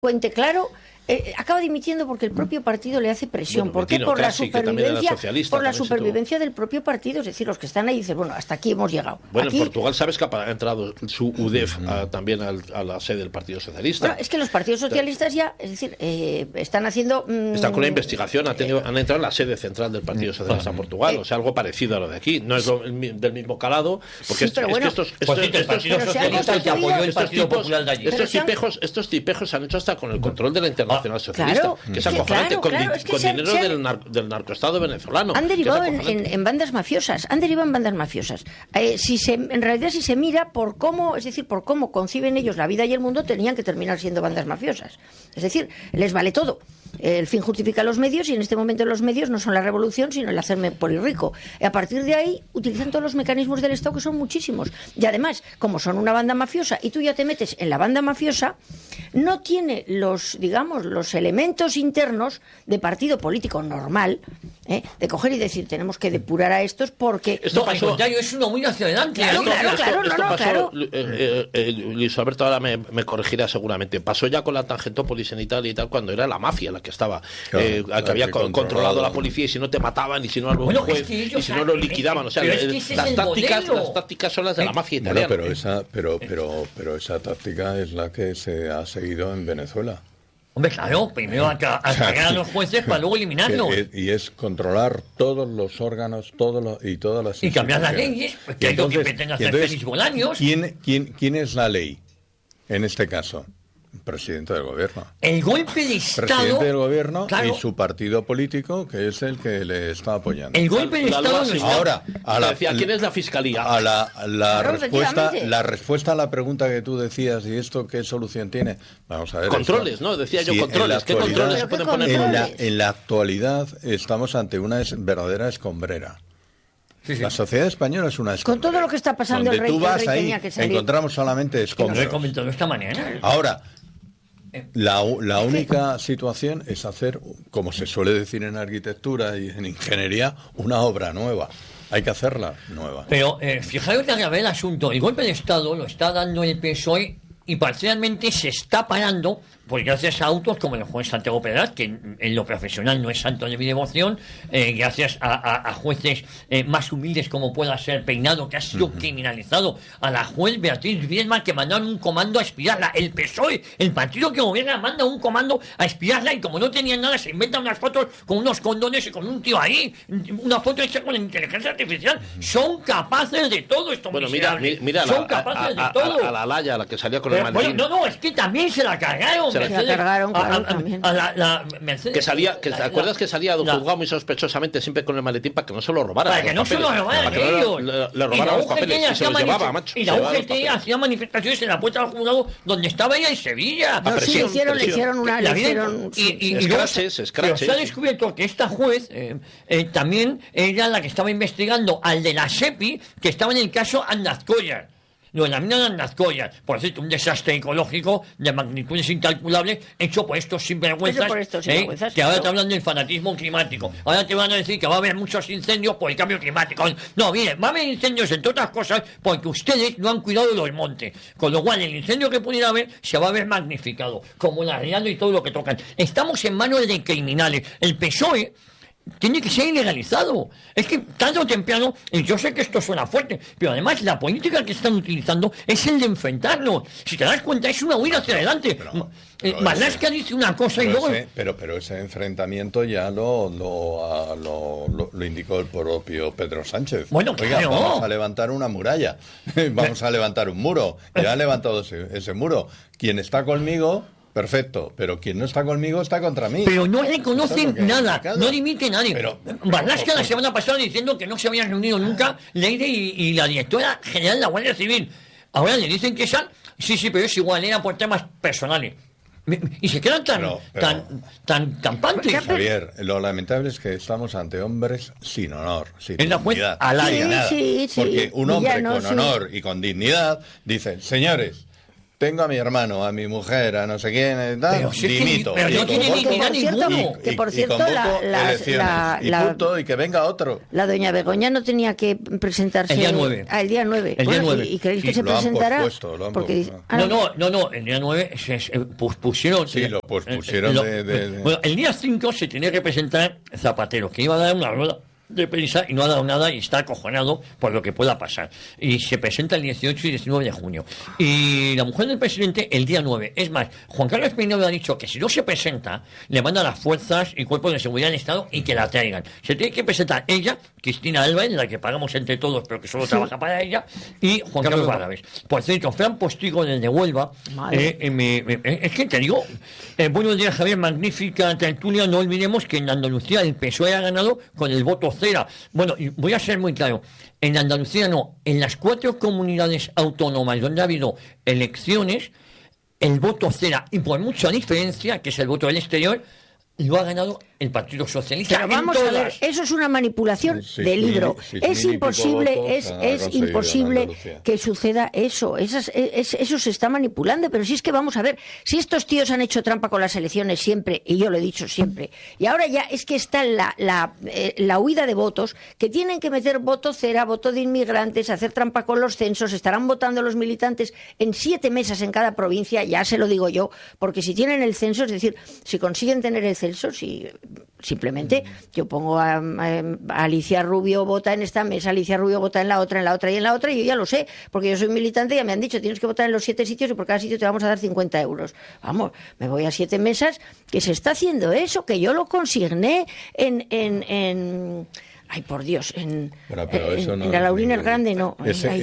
Puente Claro acaba dimitiendo porque el propio partido le hace presión. ¿Por qué? Por la supervivencia del propio partido. Es decir, los que están ahí dicen, bueno, hasta aquí hemos llegado. Bueno, aquí... en Portugal sabes que ha entrado su UDEF también a la sede del Partido Socialista. Bueno, es que los partidos socialistas ya, es decir, están haciendo... Están con la investigación, han entrado en la sede central del Partido Socialista en Portugal, o sea, algo parecido a lo de aquí. No es del mismo calado, porque sí, pero estos tipejos han hecho hasta con el control de la Internacional Socialista. Claro, que es acojonante, con dinero del narcoestado venezolano. Han derivado en bandas mafiosas. En realidad, si se mira por cómo conciben ellos la vida y el mundo, tenían que terminar siendo bandas mafiosas. Es decir, les vale todo. El fin justifica los medios, y en este momento los medios no son la revolución, sino el hacerme rico. Y a partir de ahí utilizan todos los mecanismos del Estado, que son muchísimos. Y además, como son una banda mafiosa y tú ya te metes en la banda mafiosa, no tiene los elementos internos de partido político normal, de coger y decir, tenemos que depurar a estos porque... Esto pasó... es uno muy hacia adelante. Claro. Luis Alberto ahora me corregirá seguramente. Pasó ya con la Tangentópolis en Italia y tal, cuando era la mafia la que estaba, que había controlado la policía, y si no te mataban, y si no algún juez, y si no lo liquidaban. O sea, las tácticas son las de la mafia italiana. Pero esa táctica es la que se ha seguido en Venezuela. Hombre, claro, primero atacar a los jueces para luego eliminarlos. Y es controlar todos los órganos, y todas las instituciones. Y cambiar las leyes, que es lo que pretende hacer Félix Bolaños. ¿Quién es la ley en este caso? Presidente del gobierno. El golpe de Estado... Presidente del gobierno, claro, y su partido político, que es el que le está apoyando. El golpe de Estado... Ahora, ¿quién es la fiscalía? La respuesta a la pregunta que tú decías, ¿y esto qué solución tiene? Vamos a ver. Controles, ¿no? Decía yo, controles. ¿Qué controles se pueden poner? En la actualidad estamos ante una verdadera escombrera. Sí. La sociedad española es una escombrera. Con todo lo que está pasando, donde tú vas ahí, encontramos solamente escombros. Lo he comentado esta mañana. Ahora, la única situación es hacer, como se suele decir en arquitectura y en ingeniería, una obra nueva. Hay que hacerla nueva. Pero fijaros que acaba el asunto. El golpe de Estado lo está dando el PSOE, y parcialmente se está parando, pues gracias a autos como el juez Santiago Pedraz, que en lo profesional no es santo de mi devoción, gracias a jueces más humildes como pueda ser Peinado, que ha sido criminalizado, a la juez Beatriz Bielma, que mandaron un comando a espiarla. El PSOE, el partido que gobierna, manda un comando a espiarla, y como no tenían nada, se inventan unas fotos con unos condones y con un tío ahí, una foto hecha con inteligencia artificial. Son capaces de todo esto. Bueno, mira son capaces de todo. A la Laya, la que salía con el maletín. No, es que también se la cargaron. Se la cargaron, claro, también. A la Mercedes. ¿Te acuerdas que salía de un juzgado muy sospechosamente siempre con el maletín para que no se lo robaran? Para que no se lo robaran ellos. Le robaran los papeles y se los llevaba, macho. Y la UGT hacía manifestaciones en la puerta del juzgado donde estaba ella, en Sevilla. Sí, le hicieron una... Scratches. Pero se ha descubierto que esta juez también era la que estaba investigando al de la SEPI, que estaba en el caso Andazcoya. Lo de la mina de Andazcoya, por cierto, un desastre ecológico de magnitudes incalculables hecho por estos sinvergüenzas, que ahora te hablan del fanatismo climático. Ahora te van a decir que va a haber muchos incendios por el cambio climático. No, miren, va a haber incendios, entre otras cosas, porque ustedes no han cuidado de los montes. Con lo cual, el incendio que pudiera haber se va a ver magnificado, como la Rialto y todo lo que tocan. Estamos en manos de criminales. El PSOE tiene que ser ilegalizado. Es que tarde o temprano, y yo sé que esto suena fuerte, pero además la política que están utilizando es el de enfrentarnos. Si te das cuenta, es una huida hacia adelante. Marlaska dice una cosa y luego... Pero ese enfrentamiento ya lo indicó el propio Pedro Sánchez. Bueno, oiga, claro, vamos a levantar una muralla, vamos a levantar un muro. Ya ha levantado ese muro. Quien está conmigo... Perfecto, pero quien no está conmigo está contra mí. Pero no reconocen nada, no dimite nadie. Marlaska la semana pasada diciendo que no se habían reunido nunca Leire y la directora general de la Guardia Civil. Ahora le dicen que sí, pero es igual, era por temas personales. Y se quedan tan campantes. Javier, lo lamentable es que estamos ante hombres sin honor, sin dignidad. Al aire. Porque un hombre con honor y con dignidad dice, señores, tengo a mi hermano, a mi mujer, a no sé quién, tal, dimito. Pero no tiene dignidad ninguno. Que por cierto, y que venga otro. La doña Begoña no tenía que presentarse... El día 9. El día 9. El día 9. ¿Y creéis que se lo han presentará? pospuesto, lo han pospuesto. No, el día 9 pusieron... Sí, lo pospusieron Bueno, el día 5 se tenía que presentar Zapatero, que iba a dar una rueda de prensa y no ha dado nada y está acojonado por lo que pueda pasar. Y se presenta el 18 y 19 de junio. Y la mujer del presidente el día 9. Es más, Juan Carlos Peinado ha dicho que si no se presenta, le manda a las fuerzas y cuerpos de seguridad del Estado y que la traigan. Se tiene que presentar ella, Cristina Álvarez, la que pagamos entre todos, pero que solo trabaja para ella, y Juan Carlos Barrabés. Por cierto, Fran Postigo desde Huelva, es que te digo, buenos días, Javier, magnífica tertulia. No olvidemos que en Andalucía el PSOE ha ganado con el voto cera. Bueno, y voy a ser muy claro, en Andalucía no, en las 4 comunidades autónomas donde ha habido elecciones, el voto cera, y por mucha diferencia, que es el voto del exterior, lo ha ganado el Partido Socialista. Pero vamos a ver, eso es una manipulación de libro. Es imposible, es imposible que suceda eso. Eso se está manipulando, pero si es que vamos a ver, si estos tíos han hecho trampa con las elecciones siempre, y yo lo he dicho siempre, y ahora ya es que está la huida de votos, que tienen que meter voto cera, voto de inmigrantes, hacer trampa con los censos, estarán votando los militantes en 7 mesas en cada provincia, ya se lo digo yo, porque si tienen el censo, es decir, si consiguen tener el censo, si simplemente yo pongo a Alicia Rubio vota en esta mesa, Alicia Rubio vota en la otra y en la otra, y yo ya lo sé, porque yo soy militante y ya me han dicho, tienes que votar en los 7 sitios y por cada sitio te vamos a dar 50 euros. Vamos, me voy a 7 mesas, que se está haciendo eso, que yo lo consigné en ay, por Dios, en la Laurina el Grande, no.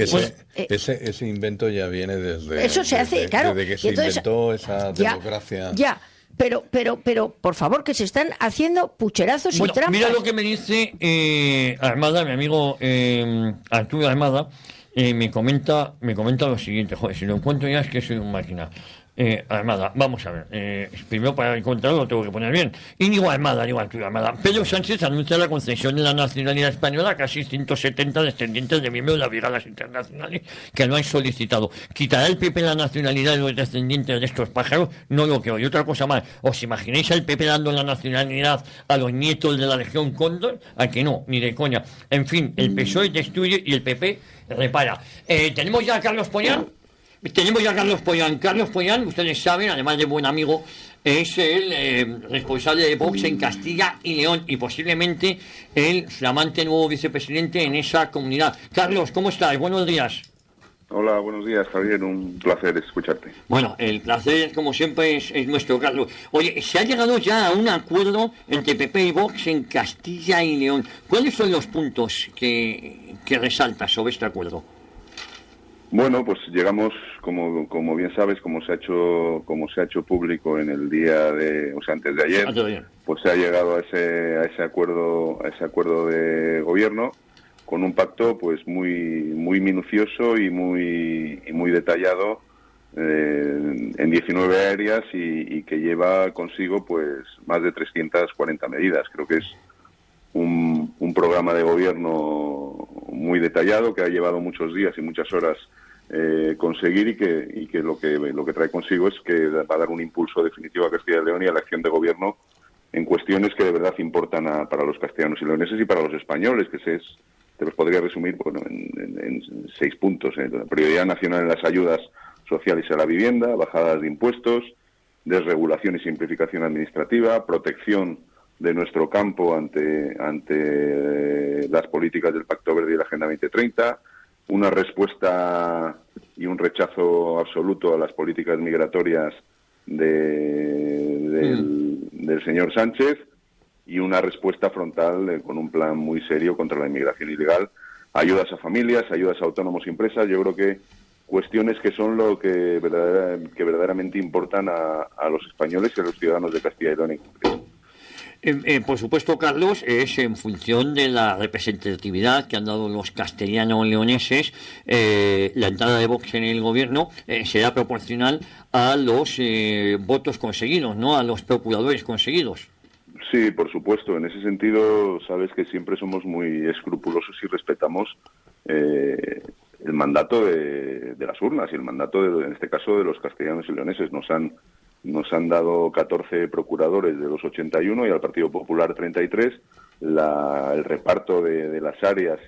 Ese invento ya viene desde... Eso se hace, claro. Desde que se inventó esa democracia... Ya. Pero, por favor, que se están haciendo pucherazos y trampas. Mira lo que me dice Armada, mi amigo Arturo Armada, me comenta lo siguiente. Joder, si lo encuentro ya es que soy un máquina. Armada, vamos a ver. Primero, para encontrarlo, lo tengo que poner bien. Íñigo Armada, digo Arturo Armada. Pedro Sánchez anuncia la concesión de la nacionalidad española a casi 170 descendientes de miembros de las brigadas internacionales que lo han solicitado. ¿Quitará el PP la nacionalidad de los descendientes de estos pájaros? No lo creo. Y otra cosa más, ¿os imagináis al PP dando la nacionalidad a los nietos de la Legión Cóndor? ¿A que no? Ni de coña. En fin, el PSOE destruye y el PP repara. ¿Tenemos ya a Carlos Pollán? Tenemos ya a Carlos Pollán. Carlos Pollán, ustedes saben, además de buen amigo, es el responsable de Vox en Castilla y León y posiblemente el flamante nuevo vicepresidente en esa comunidad. Carlos, ¿cómo estás? Buenos días. Hola, buenos días, Javier. Un placer escucharte. Bueno, el placer, como siempre, es nuestro, Carlos. Oye, se ha llegado ya a un acuerdo entre PP y Vox en Castilla y León. ¿Cuáles son los puntos que resaltas sobre este acuerdo? Bueno, pues llegamos, como bien sabes, como se ha hecho público en el día antes de ayer, pues se ha llegado a ese acuerdo de gobierno con un pacto pues muy minucioso y muy detallado en 19 áreas y que lleva consigo pues más de 340 medidas. Creo que es un programa de gobierno muy detallado que ha llevado muchos días y muchas horas conseguir y que lo que trae consigo es que va a dar un impulso definitivo a Castilla y León y a la acción de gobierno en cuestiones que de verdad importan para los castellanos y leoneses y para los españoles, que te los podría resumir en 6 puntos. Prioridad nacional en las ayudas sociales a la vivienda, bajadas de impuestos, desregulación y simplificación administrativa, protección de nuestro campo ante las políticas del Pacto Verde y la Agenda 2030, una respuesta y un rechazo absoluto a las políticas migratorias del señor Sánchez y una respuesta frontal con un plan muy serio contra la inmigración ilegal, ayudas a familias, ayudas a autónomos y empresas. Yo creo que cuestiones que son lo que verdaderamente importan a los españoles y a los ciudadanos de Castilla y León en concreto. Por supuesto, Carlos, es en función de la representatividad que han dado los castellanos-leoneses. La entrada de Vox en el gobierno será proporcional a los votos conseguidos, ¿no? A los procuradores conseguidos. Sí, por supuesto. En ese sentido, sabes que siempre somos muy escrupulosos y respetamos el mandato de las urnas y el mandato, en este caso, de los castellanos y leoneses. Nos han dado 14 procuradores de los 81 y al Partido Popular 33. El reparto de las áreas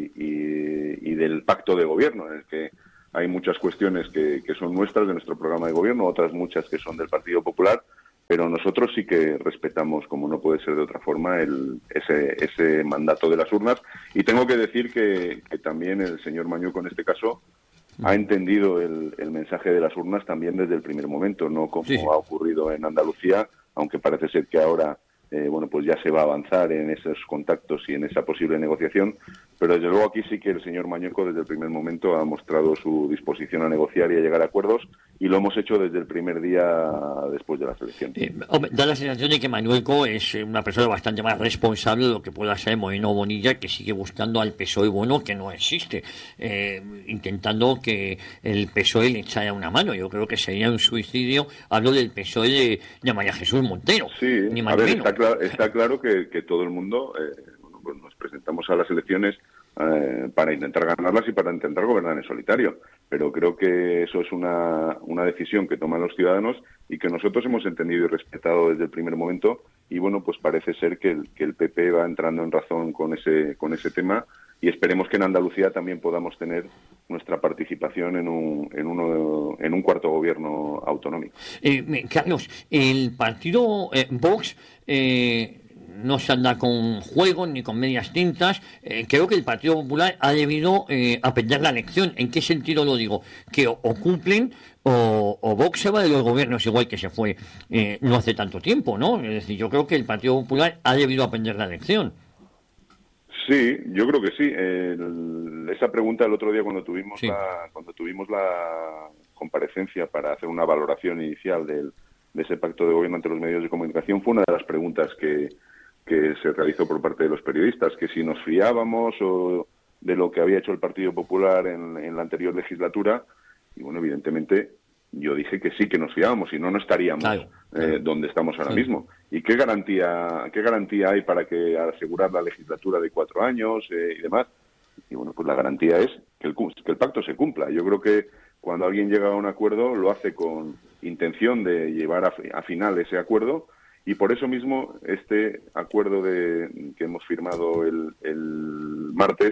y del pacto de gobierno, en el que hay muchas cuestiones que son nuestras, de nuestro programa de gobierno, otras muchas que son del Partido Popular, pero nosotros sí que respetamos, como no puede ser de otra forma, ese mandato de las urnas. Y tengo que decir que también el señor Mañuco, en este caso, ha entendido el mensaje de las urnas también desde el primer momento, no como ha ocurrido en Andalucía, aunque parece ser que ahora pues ya se va a avanzar en esos contactos y en esa posible negociación, pero desde luego aquí sí que el señor Mañueco desde el primer momento ha mostrado su disposición a negociar y a llegar a acuerdos, y lo hemos hecho desde el primer día después de las elecciones. Da la sensación de que Mañueco es una persona bastante más responsable de lo que pueda ser Moreno Bonilla, que sigue buscando al PSOE bueno, que no existe, intentando que el PSOE le echara una mano. Yo creo que sería un suicidio. Hablo del PSOE de María Jesús Montero. Sí, ni más ni menos. Está claro que todo el mundo pues nos presentamos a las elecciones para intentar ganarlas y para intentar gobernar en solitario, pero creo que eso es una decisión que toman los ciudadanos y que nosotros hemos entendido y respetado desde el primer momento, y bueno, pues parece ser que el PP va entrando en razón con ese tema, y esperemos que en Andalucía también podamos tener nuestra participación en un cuarto gobierno autonómico. Carlos, el partido Vox no se anda con juegos ni con medias tintas. Creo que el Partido Popular ha debido aprender la lección. ¿En qué sentido lo digo? Que o cumplen o Vox se va de los gobiernos igual que se fue no hace tanto tiempo, ¿no? Es decir, yo creo que el Partido Popular ha debido aprender la lección. Sí, yo creo que sí. Esa pregunta el otro día cuando tuvimos la comparecencia para hacer una valoración inicial de ese pacto de gobierno ante los medios de comunicación fue una de las preguntas que se realizó por parte de los periodistas, que si nos fiábamos o de lo que había hecho el Partido Popular en la anterior legislatura, y bueno, evidentemente yo dije que sí, que nos fiábamos, si no, no estaríamos donde estamos ahora mismo. ¿Y qué garantía hay para asegurar la legislatura de 4 años y demás? Y bueno, pues la garantía es que el pacto se cumpla. Yo creo que cuando alguien llega a un acuerdo lo hace con intención de llevar a final ese acuerdo, y por eso mismo este acuerdo que hemos firmado el martes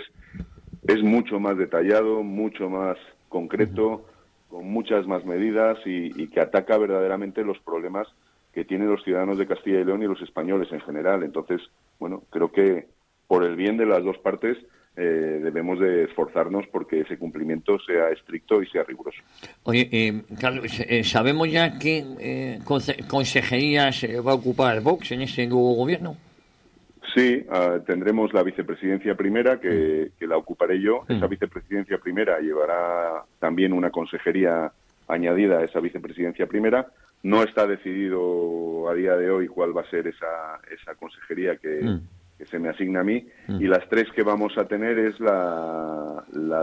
es mucho más detallado, mucho más concreto, con muchas más medidas y que ataca verdaderamente los problemas que tienen los ciudadanos de Castilla y León y los españoles en general. Entonces, bueno, creo que por el bien de las dos partes debemos de esforzarnos porque ese cumplimiento sea estricto y sea riguroso. Oye, Carlos, ¿sabemos ya qué consejerías va a ocupar Vox en este nuevo gobierno? Sí, tendremos la vicepresidencia primera, que la ocuparé yo. Esa vicepresidencia primera llevará también una consejería añadida a esa vicepresidencia primera. No está decidido a día de hoy cuál va a ser esa consejería que se me asigna a mí, y las tres que vamos a tener es la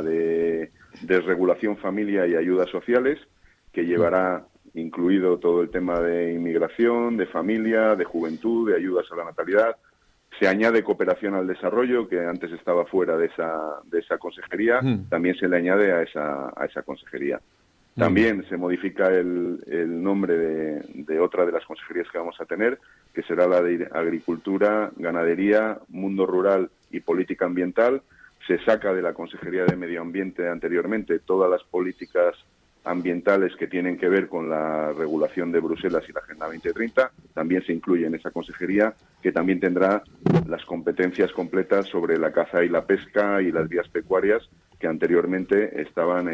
de desregulación, familia y ayudas sociales, que llevará incluido todo el tema de inmigración, de familia, de juventud, de ayudas a la natalidad. Se añade cooperación al desarrollo, que antes estaba fuera de esa consejería, también se le añade a esa consejería. También se modifica el nombre de otra de las consejerías que vamos a tener, que será la de Agricultura, Ganadería, Mundo Rural y Política Ambiental. Se saca de la Consejería de Medio Ambiente anteriormente todas las políticas ambientales que tienen que ver con la regulación de Bruselas y la Agenda 2030. También se incluye en esa consejería, que también tendrá las competencias completas sobre la caza y la pesca y las vías pecuarias, que anteriormente estaban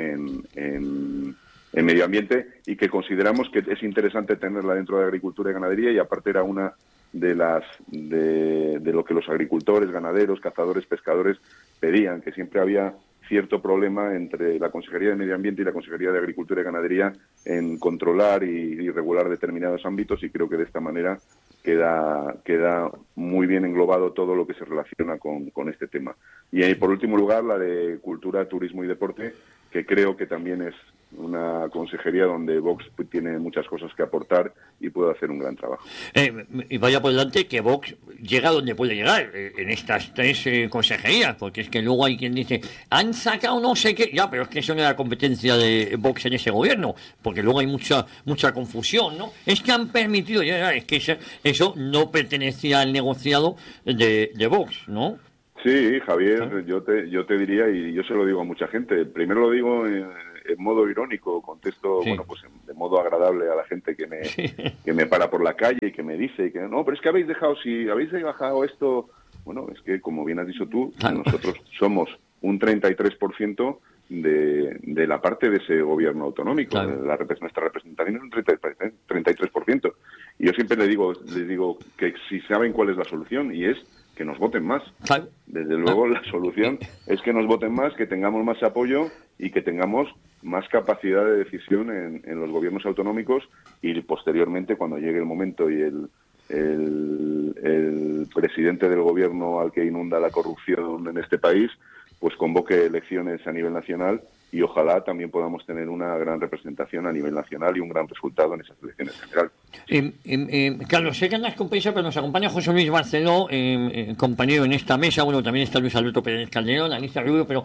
en medio ambiente, y que consideramos que es interesante tenerla dentro de agricultura y ganadería, y aparte era una de lo que los agricultores, ganaderos, cazadores, pescadores pedían, que siempre había cierto problema entre la Consejería de Medio Ambiente y la Consejería de Agricultura y Ganadería en controlar y regular determinados ámbitos, y creo que de esta manera queda muy bien englobado todo lo que se relaciona con este tema. Y por último lugar, la de Cultura, Turismo y Deporte, que creo que también es una consejería donde Vox tiene muchas cosas que aportar y puede hacer un gran trabajo. Y vaya por delante que Vox llega donde puede llegar, en estas 3 consejerías, porque es que luego hay quien dice, han sacado no sé qué, ya, pero es que eso no era competencia de Vox en ese gobierno, porque luego hay mucha confusión, ¿no? Es que han permitido, es que eso no pertenecía al negociado de Vox, ¿no? Sí, Javier, yo te diría, y yo se lo digo a mucha gente, primero lo digo en modo irónico, contesto, bueno, pues de modo agradable a la gente que me para por la calle y que me dice que no, pero es que habéis bajado esto, bueno, es que como bien has dicho tú, nosotros somos un 33% de la parte de ese gobierno autonómico, nuestra representación es un 33%, y yo siempre les digo que si saben cuál es la solución, y es que nos voten más. Desde luego la solución es que nos voten más, que tengamos más apoyo y que tengamos más capacidad de decisión en los gobiernos autonómicos, y posteriormente, cuando llegue el momento y el presidente del gobierno al que inunda la corrupción en este país, pues convoque elecciones a nivel nacional, y ojalá también podamos tener una gran representación a nivel nacional y un gran resultado en esas elecciones generales. Carlos, sé que andas con prisa, pero nos acompaña José Luis Barceló, compañero en esta mesa. Bueno, también está Luis Alberto Pérez Calderón, Alicia Rubio, pero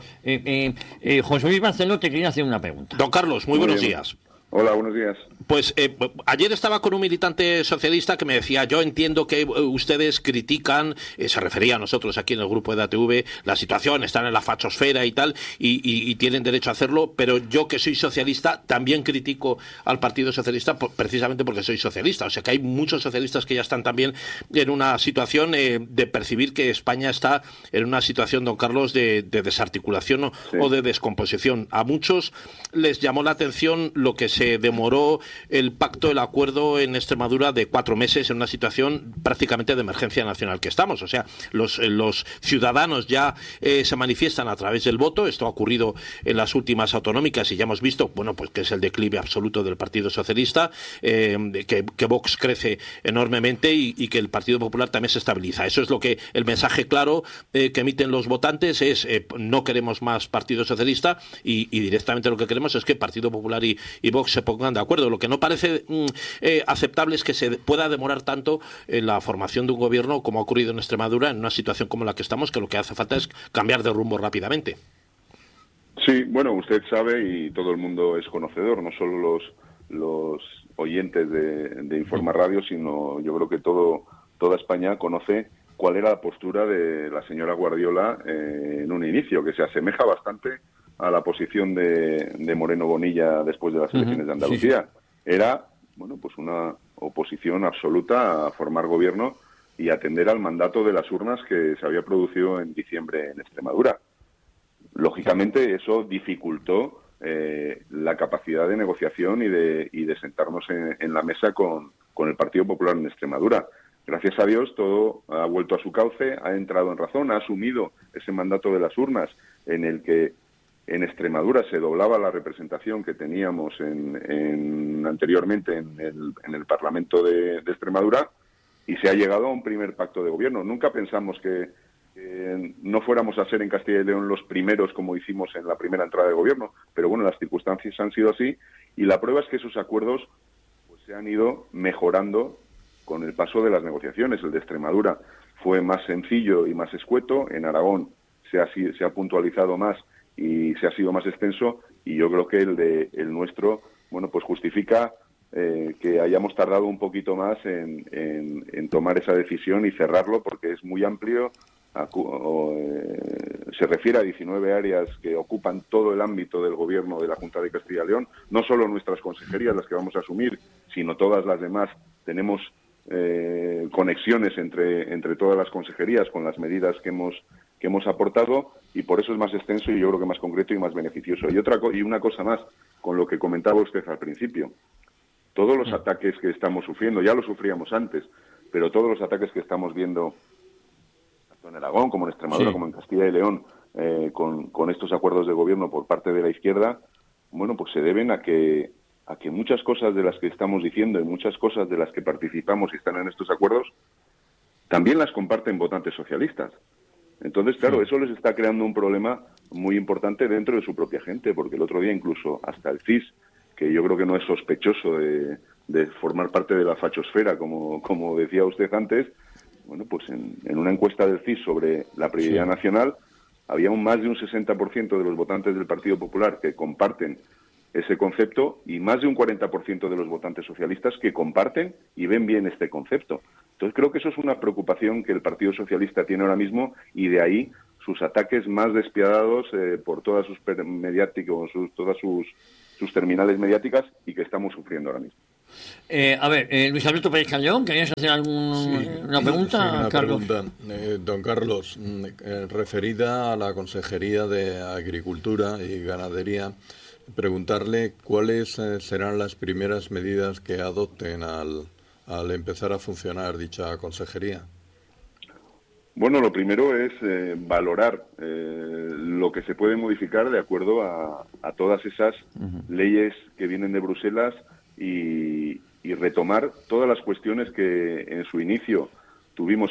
José Luis Barceló te quería hacer una pregunta. Don Carlos, muy buenos días. Hola, buenos días. Pues ayer estaba con un militante socialista que me decía, yo entiendo que ustedes critican, se refería a nosotros aquí en el grupo de ATV, la situación, están en la fachosfera y tal, y tienen derecho a hacerlo, pero yo que soy socialista también critico al Partido Socialista precisamente porque soy socialista. O sea que hay muchos socialistas que ya están también en una situación de percibir que España está en una situación, don Carlos, de desarticulación o de descomposición. A muchos les llamó la atención lo que se demoró el pacto, el acuerdo en Extremadura de 4 meses en una situación prácticamente de emergencia nacional que estamos. O sea, los ciudadanos ya se manifiestan a través del voto. Esto ha ocurrido en las últimas autonómicas y ya hemos visto, bueno, pues que es el declive absoluto del Partido Socialista, que Vox crece enormemente y que el Partido Popular también se estabiliza. Eso es lo que el mensaje claro que emiten los votantes es no queremos más Partido Socialista y directamente lo que queremos es que Partido Popular y Vox se pongan de acuerdo. Lo que no parece aceptable es que se pueda demorar tanto en la formación de un gobierno como ha ocurrido en Extremadura en una situación como la que estamos, que lo que hace falta es cambiar de rumbo rápidamente. Sí, bueno, usted sabe y todo el mundo es conocedor, no solo los oyentes de Informa Radio, sino yo creo que toda España conoce cuál era la postura de la señora Guardiola en un inicio, que se asemeja bastante a la posición de Moreno Bonilla después de las elecciones de Andalucía. Era, bueno, pues una oposición absoluta a formar gobierno y atender al mandato de las urnas que se había producido en diciembre en Extremadura. Lógicamente eso dificultó la capacidad de negociación y de sentarnos en la mesa con el Partido Popular en Extremadura. Gracias a Dios todo ha vuelto a su cauce, ha entrado en razón, ha asumido ese mandato de las urnas en el que en Extremadura se doblaba la representación que teníamos anteriormente en el Parlamento de Extremadura, y se ha llegado a un primer pacto de gobierno. Nunca pensamos que no fuéramos a ser en Castilla y León los primeros como hicimos en la primera entrada de gobierno, pero bueno, las circunstancias han sido así, y la prueba es que esos acuerdos pues se han ido mejorando con el paso de las negociaciones. El de Extremadura fue más sencillo y más escueto, en Aragón se ha puntualizado más y se ha sido más extenso, y yo creo que el nuestro, bueno, pues justifica que hayamos tardado un poquito más en tomar esa decisión y cerrarlo, porque es muy amplio. Se refiere a 19 áreas que ocupan todo el ámbito del gobierno de la Junta de Castilla y León, no solo nuestras consejerías las que vamos a asumir, sino todas las demás. Tenemos conexiones entre todas las consejerías con las medidas que hemos aportado, y por eso es más extenso y yo creo que más concreto y más beneficioso. Y una cosa más, con lo que comentaba usted al principio, todos los ataques que estamos sufriendo, ya lo sufríamos antes, pero todos los ataques que estamos viendo, tanto en Aragón como en Extremadura, como en Castilla y León, con estos acuerdos de gobierno por parte de la izquierda, bueno, pues se deben a que muchas cosas de las que estamos diciendo y muchas cosas de las que participamos y están en estos acuerdos, también las comparten votantes socialistas. Entonces, claro, eso les está creando un problema muy importante dentro de su propia gente, porque el otro día incluso hasta el CIS, que yo creo que no es sospechoso de formar parte de la fachosfera, como decía usted antes, bueno, pues en una encuesta del CIS sobre la prioridad nacional, había más de un 60% de los votantes del Partido Popular que comparten ese concepto y más de un 40% de los votantes socialistas que comparten y ven bien este concepto. Entonces creo que eso es una preocupación que el Partido Socialista tiene ahora mismo y de ahí sus ataques más despiadados por todas sus mediáticos, todas sus terminales mediáticas y que estamos sufriendo ahora mismo. Luis Alberto Pérez Calleón, ¿querías hacer alguna pregunta? Sí, una Carlos. pregunta. Don Carlos, referida a la Consejería de Agricultura y Ganadería, preguntarle cuáles serán las primeras medidas que adopten al empezar a funcionar dicha consejería. Bueno, lo primero es valorar lo que se puede modificar de acuerdo a todas esas leyes que vienen de Bruselas y retomar todas las cuestiones que en su inicio tuvimos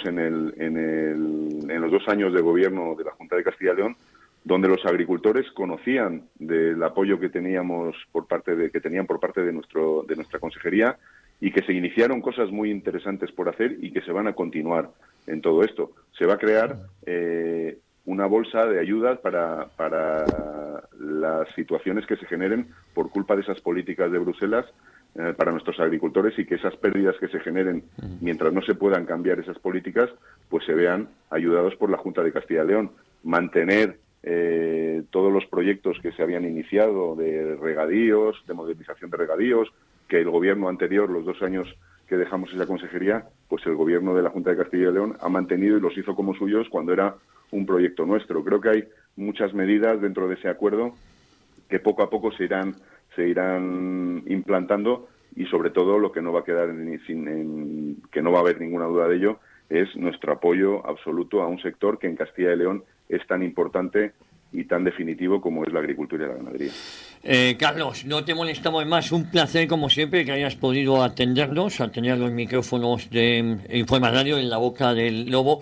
en los 2 años de gobierno de la Junta de Castilla y León, donde los agricultores conocían del apoyo que tenían por parte de nuestra consejería y que se iniciaron cosas muy interesantes por hacer y que se van a continuar en todo esto. Se va a crear una bolsa de ayudas para las situaciones que se generen por culpa de esas políticas de Bruselas para nuestros agricultores y que esas pérdidas que se generen mientras no se puedan cambiar esas políticas, pues se vean ayudados por la Junta de Castilla y León. Mantener todos los proyectos que se habían iniciado de regadíos, de modernización de regadíos, que el gobierno anterior, los 2 años que dejamos esa consejería, pues el gobierno de la Junta de Castilla y León ha mantenido y los hizo como suyos cuando era un proyecto nuestro. Creo que hay muchas medidas dentro de ese acuerdo que poco a poco se irán implantando y sobre todo lo que no va a quedar que no va a haber ninguna duda de ello es nuestro apoyo absoluto a un sector que en Castilla y León es tan importante y tan definitivo como es la agricultura y la ganadería. Carlos, no te molestamos más. Un placer, como siempre, que hayas podido atendernos, a tener los micrófonos de Informa Radio en la boca del lobo.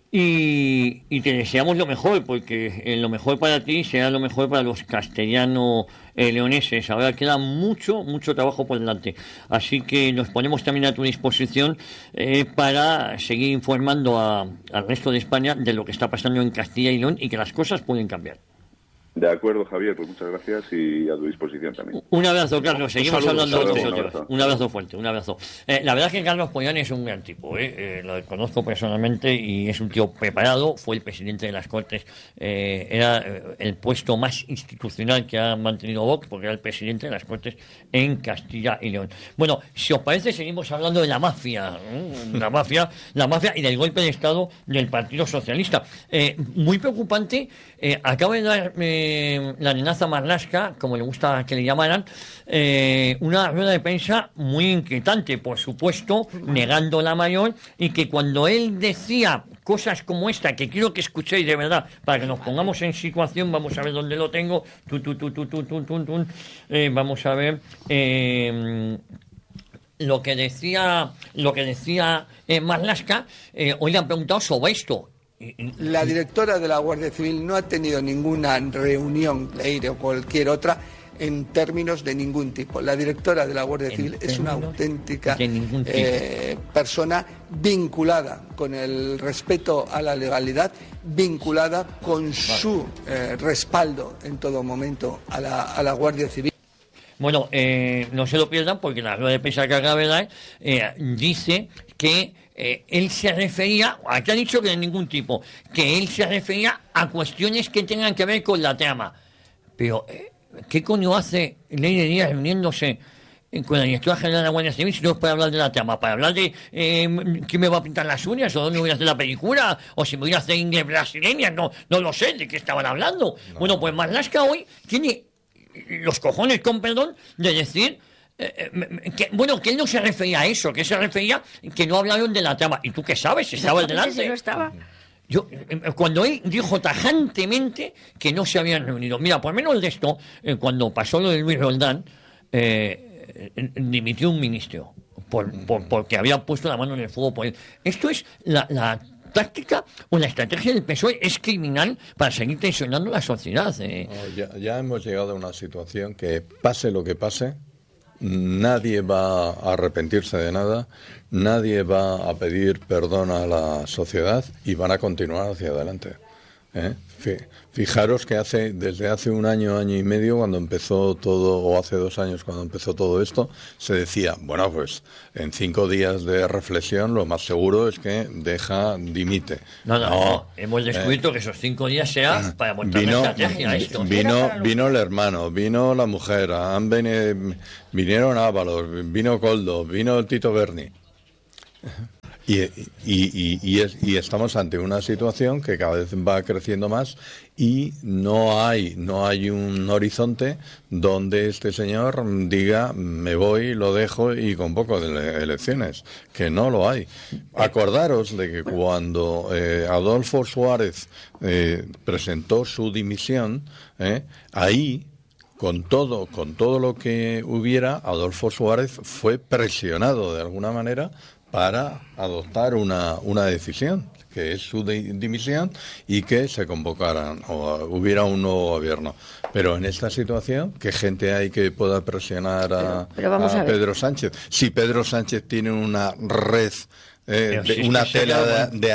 Y te deseamos lo mejor, porque lo mejor para ti será lo mejor para los castellanos leoneses. Ahora queda mucho trabajo por delante. Así que nos ponemos también a tu disposición para seguir informando al resto de España de lo que está pasando en Castilla y León y que las cosas pueden cambiar. De acuerdo, Javier, pues muchas gracias y a tu disposición también. Un abrazo, Carlos, seguimos hablando de nosotros. Un abrazo fuerte, un abrazo. La verdad es que Carlos Pollán es un gran tipo, lo conozco personalmente y es un tío preparado, fue el presidente de las Cortes, era el puesto más institucional que ha mantenido Vox, porque era el presidente de las Cortes en Castilla y León. Bueno, si os parece, seguimos hablando de la mafia, la mafia y del golpe de Estado del Partido Socialista. Muy preocupante, acaba de dar la nenaza Marlaska, como le gusta que le llamaran, una rueda de prensa muy inquietante, por supuesto, negando la mayor, y que cuando él decía cosas como esta, que quiero que escuchéis de verdad, para que nos pongamos en situación, vamos a ver dónde lo tengo, vamos a ver lo que decía Marlaska. Hoy le han preguntado sobre esto. La directora de la Guardia Civil no ha tenido ninguna reunión, Leire o cualquier otra, en términos de ningún tipo. La directora de la Guardia Civil es una auténtica persona vinculada con el respeto a la legalidad, vinculada con su respaldo en todo momento a la Guardia Civil. Bueno, no se lo pierdan porque la rueda de prensa que acaba de dar dice que él se refería, aquí ha dicho que de ningún tipo, que él se refería a cuestiones que tengan que ver con la trama. Pero, ¿qué coño hace Leire Díaz reuniéndose con la directora general de la Guardia Civil si no es para hablar de la trama? ¿Para hablar de quién me va a pintar las uñas o dónde voy a hacer la película? ¿O si me voy a hacer inglés brasileña? No lo sé, ¿de qué estaban hablando? No. Bueno, pues Marlaska hoy tiene los cojones, con perdón, de decir que él no se refería a eso, que se refería que no hablaron de la trama. ¿Y tú qué sabes? ¿Estaba delante? No estaba. Cuando él dijo tajantemente que no se habían reunido. Mira, por menos de esto, cuando pasó lo de Luis Roldán, dimitió un ministro porque había puesto la mano en el fuego por él. Esto es la táctica o la estrategia del PSOE es criminal para seguir tensionando la sociedad. No, ya hemos llegado a una situación que pase lo que pase, nadie va a arrepentirse de nada, nadie va a pedir perdón a la sociedad y van a continuar hacia adelante. Fijaros que desde hace un año, año y medio, cuando empezó todo, o hace 2 años cuando empezó todo esto, se decía, bueno, pues en 5 días de reflexión lo más seguro es que dimite. No, hemos descubierto que esos 5 días sea para montar una estrategia esto. Vino el hermano, vino la mujer, vinieron Ábalos, vino Coldo, vino el Tito Berni. Y estamos ante una situación que cada vez va creciendo más y no hay un horizonte donde este señor diga me voy, lo dejo y convoco de elecciones, que no lo hay. Acordaros de que cuando Adolfo Suárez presentó su dimisión, ahí con todo lo que hubiera, Adolfo Suárez fue presionado de alguna manera para adoptar una decisión, que es su dimisión y que se convocaran o hubiera un nuevo gobierno. Pero en esta situación, ¿qué gente hay que pueda presionar a Pedro Sánchez? Si Pedro Sánchez tiene una red, una tela de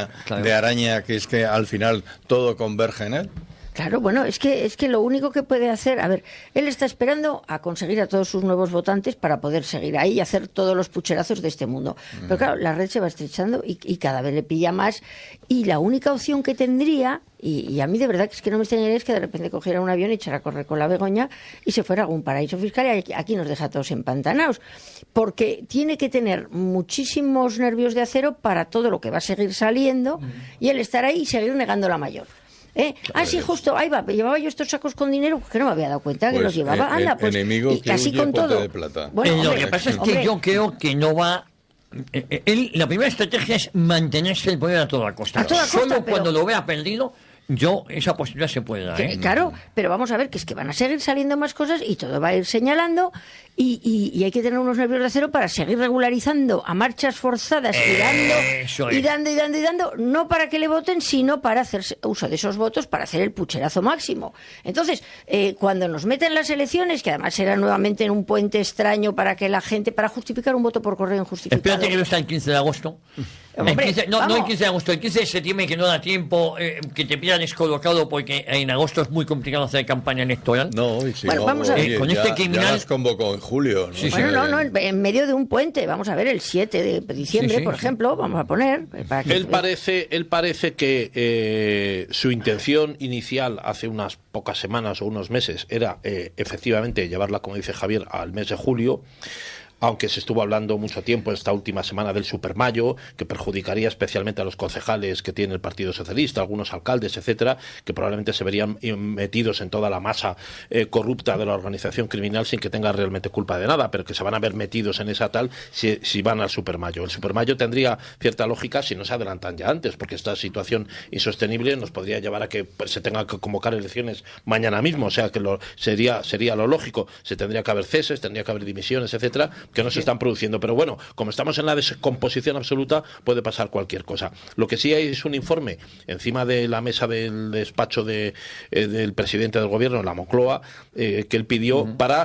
araña que es que al final todo converge en él. Claro, bueno, es que lo único que puede hacer, a ver, él está esperando a conseguir a todos sus nuevos votantes para poder seguir ahí y hacer todos los pucherazos de este mundo. Pero claro, la red se va estrechando y cada vez le pilla más. Y la única opción que tendría, y a mí de verdad que es que no me extrañaría, es que de repente cogiera un avión y echara a correr con la Begoña y se fuera a algún paraíso fiscal y aquí nos deja a todos empantanados. Porque tiene que tener muchísimos nervios de acero para todo lo que va a seguir saliendo y él estar ahí y seguir negando la mayor. Sí, justo, ahí va, llevaba yo estos sacos con dinero que no me había dado cuenta que los llevaba. Anda, pues, enemigo y casi con todo. De plata. Bueno, lo que pasa es que yo creo que no va. La primera estrategia es mantenerse el poder a toda costa. Solo cuando lo vea perdido, esa posibilidad se puede dar. Claro, pero vamos a ver que es que van a seguir saliendo más cosas y todo va a ir señalando y hay que tener unos nervios de acero para seguir regularizando a marchas forzadas y dando, no para que le voten, sino para hacer uso de esos votos para hacer el pucherazo máximo. Entonces, cuando nos meten las elecciones, que además será nuevamente en un puente extraño para que la gente, para justificar un voto por correo injustificado. Espérate que no está el 15 de agosto. Hombre, el 15 de agosto, el 15 de septiembre, que no da tiempo, que te pillan descolocado porque en agosto es muy complicado hacer campaña electoral. No, y si bueno, vamos a ver. Con este criminal. Ya las convocó en julio. ¿No? Sí, bueno, en medio de un puente, vamos a ver, el 7 de diciembre, por ejemplo, vamos a poner. Para que... Él parece que su intención inicial hace unas pocas semanas o unos meses era efectivamente llevarla, como dice Javier, al mes de julio. Aunque se estuvo hablando mucho tiempo esta última semana del Supermayo, que perjudicaría especialmente a los concejales que tiene el Partido Socialista, algunos alcaldes, etcétera, que probablemente se verían metidos en toda la masa corrupta de la organización criminal sin que tenga realmente culpa de nada, pero que se van a ver metidos en esa tal si van al Supermayo. El Supermayo tendría cierta lógica si no se adelantan ya antes, porque esta situación insostenible nos podría llevar a que se tenga que convocar elecciones mañana mismo, o sea que sería lo lógico. Se tendría que haber ceses, tendría que haber dimisiones, etcétera, que no se están produciendo, pero bueno, como estamos en la descomposición absoluta, puede pasar cualquier cosa. Lo que sí hay es un informe encima de la mesa del despacho del presidente del gobierno, la Moncloa, que él pidió para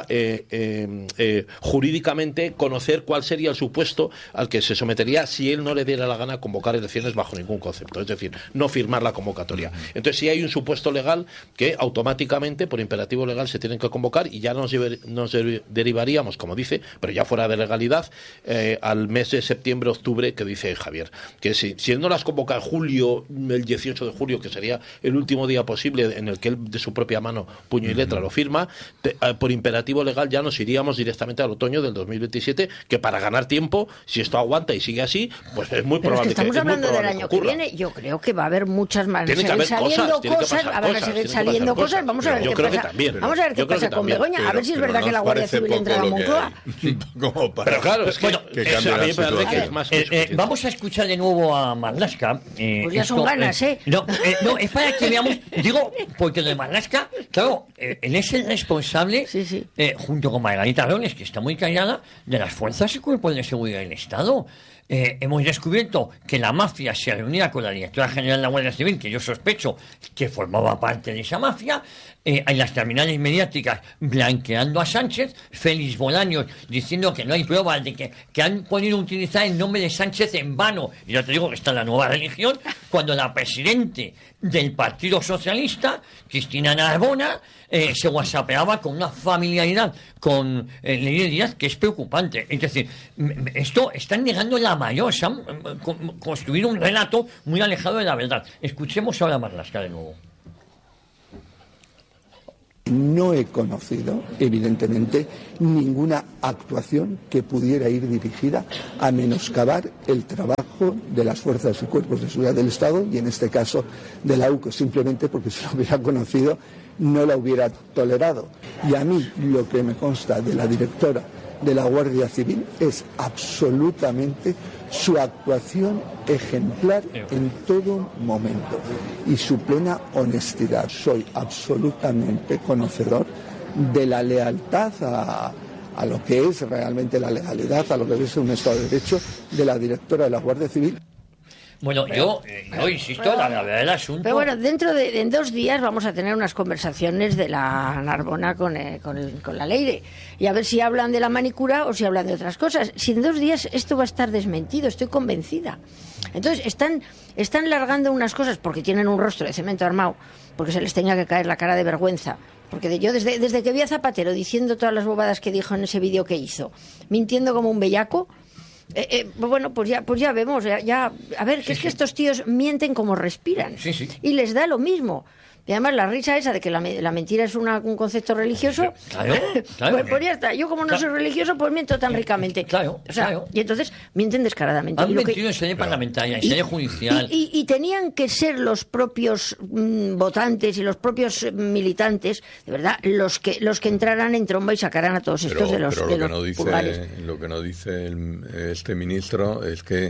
jurídicamente conocer cuál sería el supuesto al que se sometería si él no le diera la gana convocar elecciones bajo ningún concepto, es decir, no firmar la convocatoria. Entonces, si hay un supuesto legal que automáticamente, por imperativo legal, se tienen que convocar y ya nos derivaríamos, como dice, pero ya fuera de legalidad, al mes de septiembre, octubre, que dice Javier, que si él no las convoca en julio, el 18 de julio, que sería el último día posible en el que él de su propia mano, puño y letra, lo firma, por imperativo legal ya nos iríamos directamente al otoño del 2027, que para ganar tiempo, si esto aguanta y sigue así, pues es muy probable que estamos hablando del año que viene. Yo creo que va a haber muchas más. Van a seguir saliendo cosas. Vamos a ver qué pasa. Vamos a ver qué pasa con Begoña, a ver si es verdad que la Guardia Civil entra a la Moncloa. Pero claro, es que, vamos a escuchar de nuevo a Marlaska. Pues ya son ganas, No, es para que veamos, digo, porque lo de Marlaska, claro, él es el responsable, junto con Margarita Robles, que está muy callada, de las fuerzas y cuerpos de seguridad del Estado. hemos descubierto que la mafia se reunía con la directora general de la Guardia Civil, que yo sospecho que formaba parte de esa mafia, en las terminales mediáticas blanqueando a Sánchez, Félix Bolaños diciendo que no hay pruebas de que han podido utilizar el nombre de Sánchez en vano. Y yo te digo que está en la nueva religión, cuando la presidente del Partido Socialista, Cristina Narbona, se whatsappeaba con una familiaridad con Leire Díaz que es preocupante. Es decir, esto están negando la mayor, se han construido un relato muy alejado de la verdad. Escuchemos ahora a Marlaska de nuevo. No he conocido, evidentemente, ninguna actuación que pudiera ir dirigida a menoscabar el trabajo de las fuerzas y cuerpos de seguridad del Estado y, en este caso, de la UCO, simplemente porque si lo hubiera conocido no la hubiera tolerado. Y a mí lo que me consta de la directora de la Guardia Civil es absolutamente su actuación ejemplar en todo momento y su plena honestidad. Soy absolutamente conocedor de la lealtad a lo que es realmente la legalidad, a lo que es un Estado de Derecho de la directora de la Guardia Civil. Bueno, yo insisto, la verdad del asunto... Pero bueno, en 2 días vamos a tener unas conversaciones de la Narbona con la Leire. Y a ver si hablan de la manicura o si hablan de otras cosas. Si en 2 días esto va a estar desmentido, estoy convencida. Entonces, están largando unas cosas porque tienen un rostro de cemento armado, porque se les tenía que caer la cara de vergüenza. Porque yo desde que vi a Zapatero diciendo todas las bobadas que dijo en ese vídeo que hizo, mintiendo como un bellaco... bueno, pues ya vemos, ya a ver, que es que estos tíos mienten como respiran y les da lo mismo. Y además la risa esa de que la mentira es un concepto religioso, claro. Pues ya está. Yo como no soy religioso, pues miento tan ricamente. Claro. Y entonces mienten descaradamente. Han mentido en sede parlamentaria, en sede judicial. Y tenían que ser los propios votantes y los propios militantes, de verdad, los que entraran en tromba y sacaran a todos estos de los pulgares. Lo que no dice este ministro es que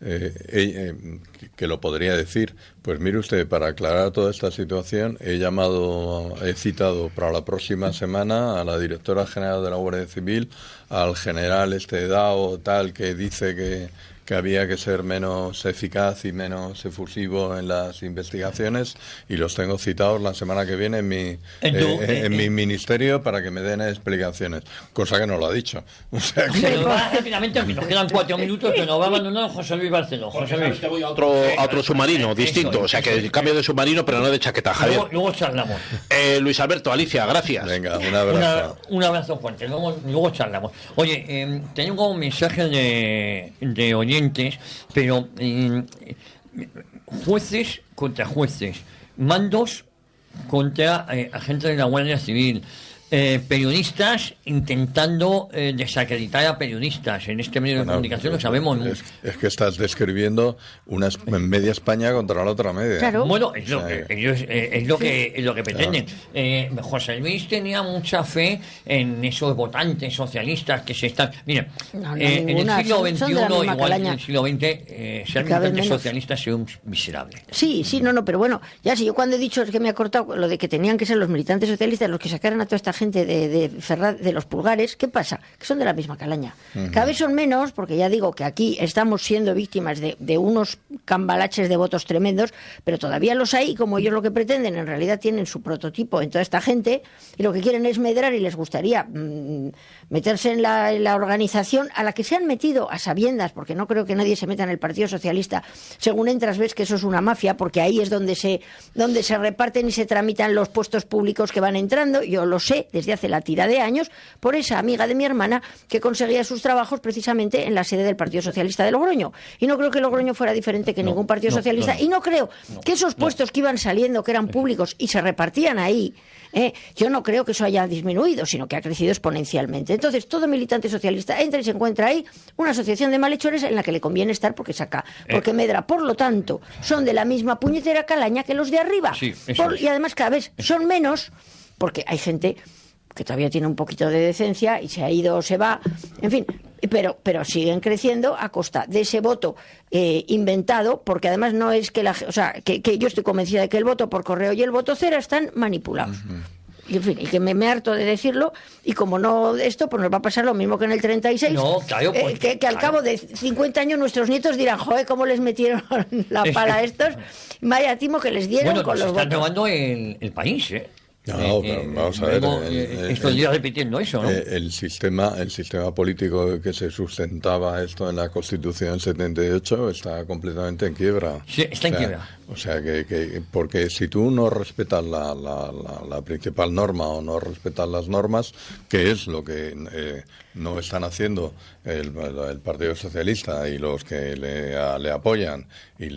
lo podría decir. Pues mire usted, para aclarar toda esta situación, he citado para la próxima semana a la directora general de la Guardia Civil, al general Dao, tal, que dice que había que ser menos eficaz y menos efusivo en las investigaciones, y los tengo citados la semana que viene en mi ministerio para que me den explicaciones, cosa que no lo ha dicho. O sea que... Rápidamente, nos quedan 4 minutos, que nos va a abandonar José Luis Barceló. José Luis. Te voy a otro submarino distinto, o sea que cambio de submarino, pero no de chaqueta, Javier. Luego charlamos. Luis Alberto, Alicia, gracias. Venga, un abrazo. Un abrazo fuerte, luego charlamos. Oye, tengo un mensaje de oyentes, pero jueces contra jueces, mandos contra agentes de la Guardia Civil, periodistas intentando desacreditar a periodistas. En este medio de comunicación lo sabemos. Es que estás describiendo una media España contra la otra media. Claro. Bueno, es lo que pretenden. José Luis tenía mucha fe en esos votantes socialistas que se están... Mira, en el siglo XXI, igual que en el siglo XX, ser militante socialista es un miserable. Sí, pero bueno, ya si yo cuando he dicho, es que me ha cortado lo de que tenían que ser los militantes socialistas los que sacaran a toda esta gente de los pulgares. ¿Qué pasa? Que son de la misma calaña. Cada vez son menos, porque ya digo que aquí estamos siendo víctimas de unos cambalaches de votos tremendos, pero todavía los hay, y como ellos lo que pretenden, en realidad tienen su prototipo en toda esta gente, y lo que quieren es medrar, y les gustaría meterse en la organización a la que se han metido a sabiendas, porque no creo que nadie se meta en el Partido Socialista. Según entras ves que eso es una mafia, porque ahí es donde se reparten y se tramitan los puestos públicos que van entrando. Yo lo sé desde hace la tira de años por esa amiga de mi hermana que conseguía sus trabajos precisamente en la sede del Partido Socialista de Logroño. Y no creo que Logroño fuera diferente que ningún Partido Socialista. Y no creo que esos puestos que iban saliendo, que eran públicos y se repartían ahí, yo no creo que eso haya disminuido, sino que ha crecido exponencialmente. Entonces, todo militante socialista entra y se encuentra ahí una asociación de malhechores en la que le conviene estar porque saca, porque medra. Por lo tanto, son de la misma puñetera calaña que los de arriba. Sí, y además cada vez son menos, porque hay gente que todavía tiene un poquito de decencia y se ha ido o se va, en fin, pero siguen creciendo a costa de ese voto inventado, porque además no es que que yo estoy convencida de que el voto por correo y el voto cera están manipulados. Y en fin, y que me harto de decirlo, y como no esto, pues nos va a pasar lo mismo que en el 36, no, claro, pues, que al cabo de 50 años nuestros nietos dirán, joder, cómo les metieron la pala a estos, vaya timo que les dieron bueno, con los votos. Están robando el país, No, pero vamos a ver. Estos días repitiendo eso, ¿no? El sistema político que se sustentaba esto en la Constitución del 78 está completamente en quiebra. Sí, está en quiebra. O sea, que porque si tú no respetas la principal norma o no respetas las normas, que es lo que no están haciendo el Partido Socialista y los que le apoyan y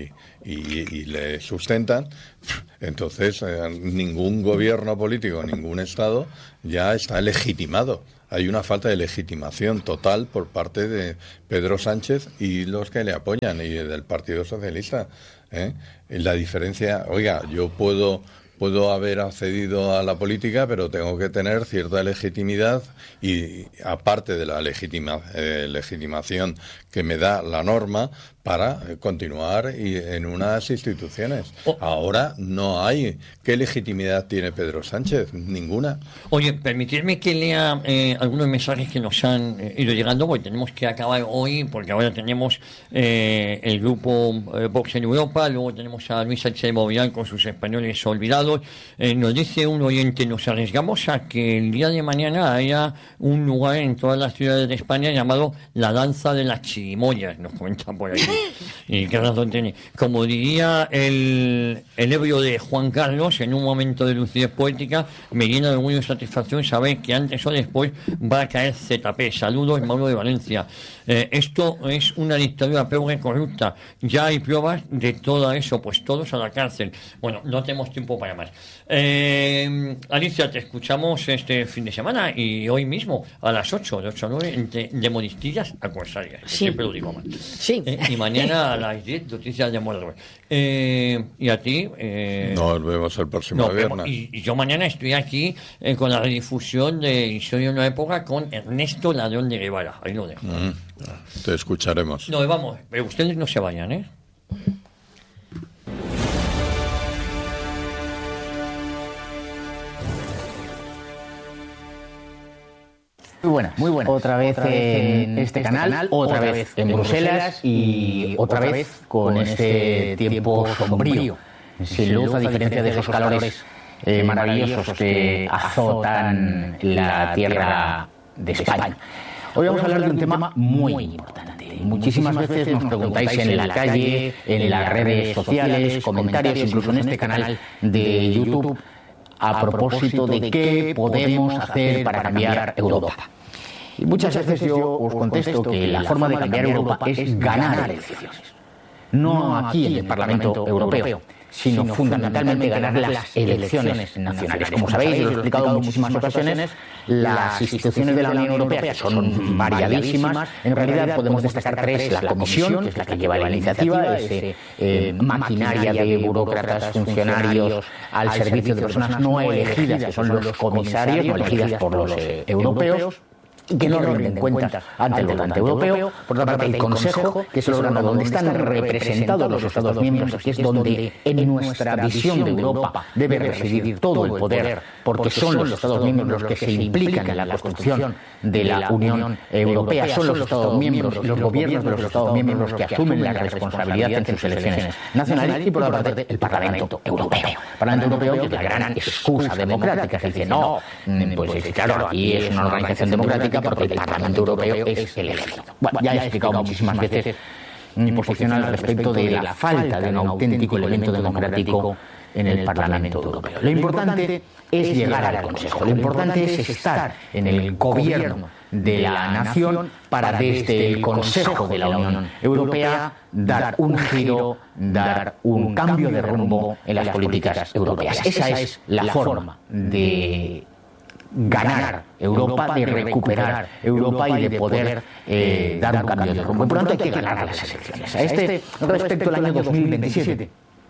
le sustentan, entonces ningún gobierno político, ningún Estado ya está legitimado. Hay una falta de legitimación total por parte de Pedro Sánchez y los que le apoyan y del Partido Socialista. La diferencia, oiga, yo puedo haber accedido a la política, pero tengo que tener cierta legitimidad y aparte de la legitimación que me da la norma para continuar en unas instituciones. Ahora no hay. ¿Qué legitimidad tiene Pedro Sánchez? Ninguna. Oye, permitidme que lea algunos mensajes que nos han ido llegando, porque tenemos que acabar hoy, porque ahora tenemos el grupo Vox en Europa, luego tenemos a Luis Sánchez de Movilán con sus españoles olvidados. Nos dice un oyente, nos arriesgamos a que el día de mañana haya un lugar en todas las ciudades de España llamado la danza de las chirimoyas, nos comenta por aquí. Y qué razón tiene. Como diría el ebrio de Juan Carlos, en un momento de lucidez poética, me llena de orgullo y satisfacción saber que antes o después va a caer ZP. Saludos, Mauro de Valencia. Esto es una dictadura peor y corrupta. Ya hay pruebas de todo eso, pues todos a la cárcel. Bueno, no tenemos tiempo para más. Alicia, te escuchamos este fin de semana y hoy mismo a las 8, de 8 a 9, de Modistillas a Corsarias. Sí. Siempre lo digo mal. Sí. Y mañana a las 10, noticias de Mordor. Y a ti. Nos vemos el próximo viernes. Y yo mañana estoy aquí con la redifusión de Historia de una época con Ernesto Ladrón de Guevara. Ahí lo dejo. Te escucharemos. No, vamos, pero ustedes no se vayan, ¿eh? Muy buena. Otra vez en este canal, otra vez en Bruselas y otra vez con este tiempo sombrío. Sin luz, a diferencia de esos calores maravillosos que azotan la tierra de España. Hoy vamos a hablar de un tema muy importante. Muchísimas veces nos preguntáis en la calle, en las redes sociales, comentarios, incluso en este canal de YouTube, a propósito de qué podemos hacer para cambiar Europa. Y muchas veces yo os contesto que la forma de cambiar Europa es ganar elecciones. No aquí en el Parlamento Europeo, sino fundamentalmente ganar las elecciones nacionales. Como sabéis, y lo he explicado en muchísimas ocasiones, las instituciones de la Unión Europea, que son variadísimas, en realidad podemos destacar tres: la Comisión, que es la que lleva la iniciativa, maquinaria de burócratas, funcionarios al servicio de personas no elegidas, que son los comisarios, no elegidas por los europeos, que no rinden cuentas ante el votante europeo. Por otra parte, el Consejo, que es el órgano donde están representados los Estados miembros, que es donde en nuestra visión de Europa debe residir todo el poder, porque son los Estados miembros los que se implican en la construcción de la Unión Europea, son los Estados miembros y los gobiernos de los Estados miembros los que asumen la responsabilidad en sus elecciones nacionales, y por otra parte el Parlamento Europeo. El Parlamento Europeo es la gran excusa democrática, se dice, no, pues claro, aquí es una organización democrática porque el Parlamento Europeo es elegido. Bueno, ya he explicado muchísimas veces mi posición al respecto de la falta de un auténtico elemento democrático en el Parlamento Europeo. Lo importante es llegar al Consejo, lo importante es estar en el gobierno de la nación para desde el Consejo de la Unión Europea dar un giro, dar un cambio de rumbo en las políticas europeas. Esa es la forma de ganar Europa, de recuperar Europa y de poder dar un cambio de rumbo. Por lo tanto, hay que ganar las elecciones. A este respecto, el año 2027,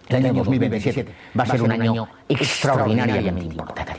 va a ser un año extraordinariamente importante.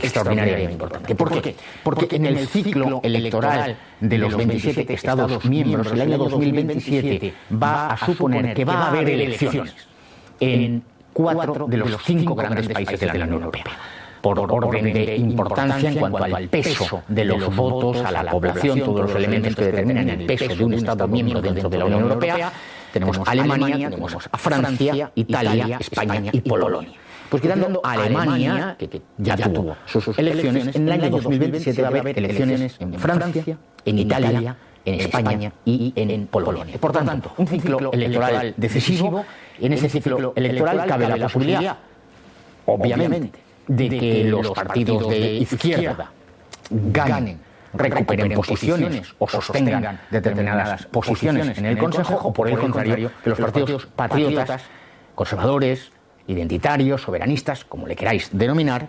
¿Por qué? Porque en el ciclo electoral de los 27 Estados miembros, el año 2027 va a suponer que va a haber elecciones en 4 de los 5 grandes países de la Unión Europea. por orden de importancia en cuanto al peso de los votos, a la población, todos los elementos que determinan el peso de un Estado miembro dentro de la Unión Europea. Tenemos a Alemania, tenemos a Francia, Italia, España y Polonia. Pues quitando a Alemania, que ya tuvo sus elecciones, en el año 2027 va a haber elecciones en Francia, en Italia, en España y en Polonia. Por tanto, un ciclo electoral decisivo. En ese ciclo electoral cabe la posibilidad, obviamente, de que los partidos de izquierda ganen, recuperen posiciones o sostengan determinadas posiciones en el Consejo, o por el contrario, que los partidos patriotas, conservadores, identitarios, soberanistas, como le queráis denominar,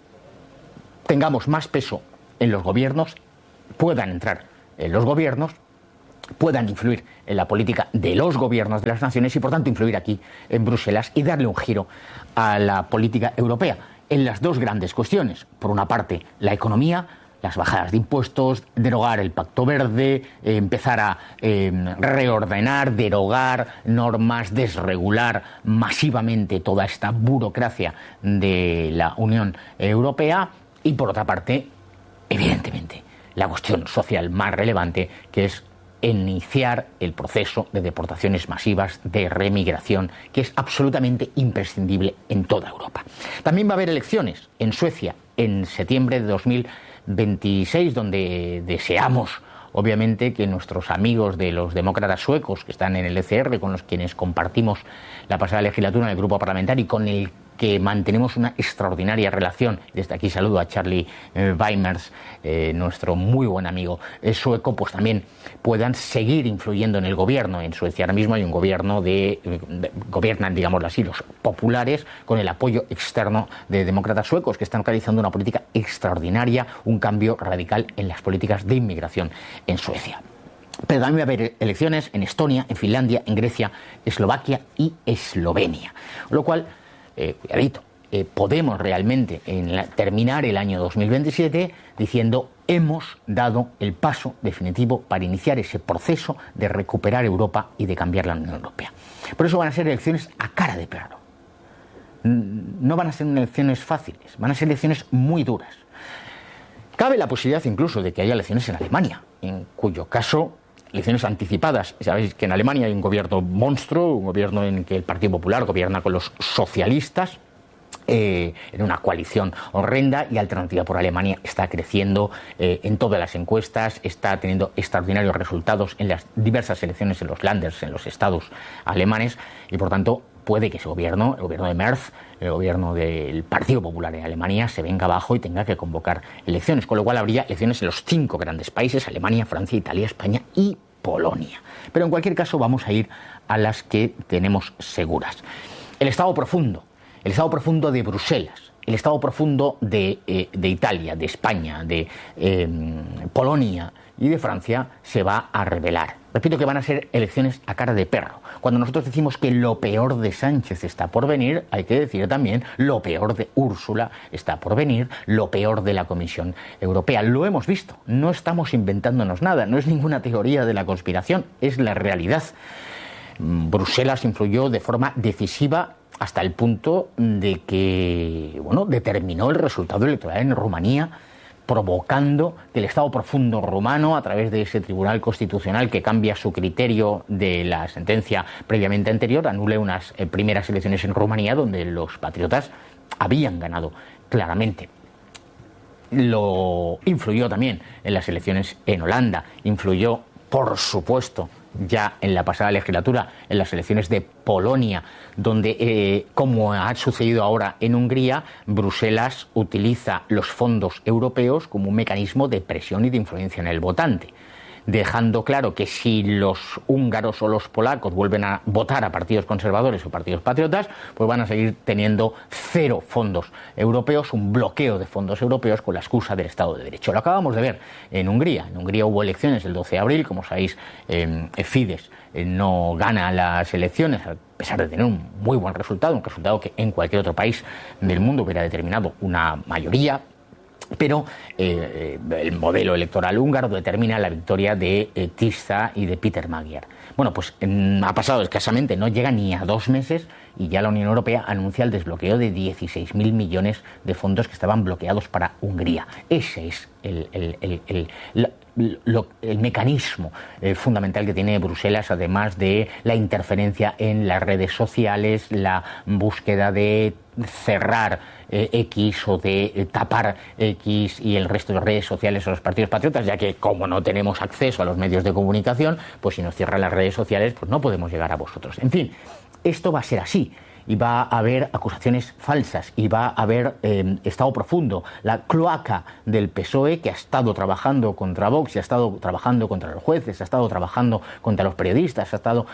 tengamos más peso en los gobiernos, puedan entrar en los gobiernos, puedan influir en la política de los gobiernos de las naciones y, por tanto, influir aquí en Bruselas y darle un giro a la política europea en las dos grandes cuestiones. Por una parte, la economía, las bajadas de impuestos, derogar el Pacto Verde, empezar a reordenar, derogar normas, desregular masivamente toda esta burocracia de la Unión Europea. Y por otra parte, evidentemente, la cuestión social más relevante, que es iniciar el proceso de deportaciones masivas, de remigración, que es absolutamente imprescindible en toda Europa. También va a haber elecciones en Suecia en septiembre de 2026, donde deseamos, obviamente, que nuestros amigos de los demócratas suecos, que están en el ECR, con los quienes compartimos la pasada legislatura en el grupo parlamentario y con el que mantenemos una extraordinaria relación. Desde aquí saludo a Charlie Weimers, nuestro muy buen amigo sueco, pues también puedan seguir influyendo en el gobierno. En Suecia ahora mismo hay un gobierno gobiernan, digámoslo así, los populares, con el apoyo externo de demócratas suecos, que están realizando una política extraordinaria, un cambio radical en las políticas de inmigración en Suecia. Pero también va a haber elecciones en Estonia, en Finlandia, en Grecia, Eslovaquia y Eslovenia. Lo cual, cuidadito, podemos realmente terminar el año 2027 diciendo hemos dado el paso definitivo para iniciar ese proceso de recuperar Europa y de cambiar la Unión Europea. Por eso van a ser elecciones a cara de perro. No van a ser elecciones fáciles, van a ser elecciones muy duras. Cabe la posibilidad incluso de que haya elecciones en Alemania, en cuyo caso elecciones anticipadas. Sabéis que en Alemania hay un gobierno monstruo, un gobierno en que el Partido Popular gobierna con los socialistas, en una coalición horrenda, y Alternativa por Alemania está creciendo en todas las encuestas, está teniendo extraordinarios resultados en las diversas elecciones en los Länders, en los estados alemanes, y por tanto puede que ese gobierno, el gobierno de Merz, el gobierno del Partido Popular en Alemania, se venga abajo y tenga que convocar elecciones, con lo cual habría elecciones en los 5 grandes países: Alemania, Francia, Italia, España y Polonia. Pero en cualquier caso vamos a ir a las que tenemos seguras. El Estado profundo de Bruselas, el Estado profundo de Italia, de España, de Polonia y de Francia se va a revelar. Repito que van a ser elecciones a cara de perro. Cuando nosotros decimos que lo peor de Sánchez está por venir, hay que decir también lo peor de Úrsula está por venir, lo peor de la Comisión Europea. Lo hemos visto, no estamos inventándonos nada, no es ninguna teoría de la conspiración, es la realidad. Bruselas influyó de forma decisiva hasta el punto de que, determinó el resultado electoral en Rumanía, provocando que el Estado profundo rumano, a través de ese tribunal constitucional que cambia su criterio de la sentencia previamente anterior, anule unas primeras elecciones en Rumanía donde los patriotas habían ganado claramente. Lo influyó también en las elecciones en Holanda, influyó, por supuesto, ya en la pasada legislatura, en las elecciones de Polonia, donde, como ha sucedido ahora en Hungría, Bruselas utiliza los fondos europeos como un mecanismo de presión y de influencia en el votante, dejando claro que si los húngaros o los polacos vuelven a votar a partidos conservadores o partidos patriotas, pues van a seguir teniendo 0 fondos europeos, un bloqueo de fondos europeos con la excusa del Estado de Derecho. Lo acabamos de ver en Hungría. En Hungría hubo elecciones el 12 de abril, como sabéis, Fidesz no gana las elecciones, a pesar de tener un muy buen resultado, un resultado que en cualquier otro país del mundo hubiera determinado una mayoría Pero el modelo electoral húngaro determina la victoria de Tisza y de Peter Magyar. Bueno, pues ha pasado escasamente, no llega ni a 2 meses y ya la Unión Europea anuncia el desbloqueo de 16.000 millones de fondos que estaban bloqueados para Hungría. Ese es el mecanismo fundamental que tiene Bruselas, además de la interferencia en las redes sociales, la búsqueda de cerrar X o de tapar X y el resto de redes sociales a los partidos patriotas, ya que como no tenemos acceso a los medios de comunicación, pues si nos cierran las redes sociales, pues no podemos llegar a vosotros. En fin, esto va a ser así. Y va a haber acusaciones falsas y va a haber Estado profundo. La cloaca del PSOE, que ha estado trabajando contra Vox, y ha estado trabajando contra los jueces, ha estado trabajando contra los periodistas, ha estado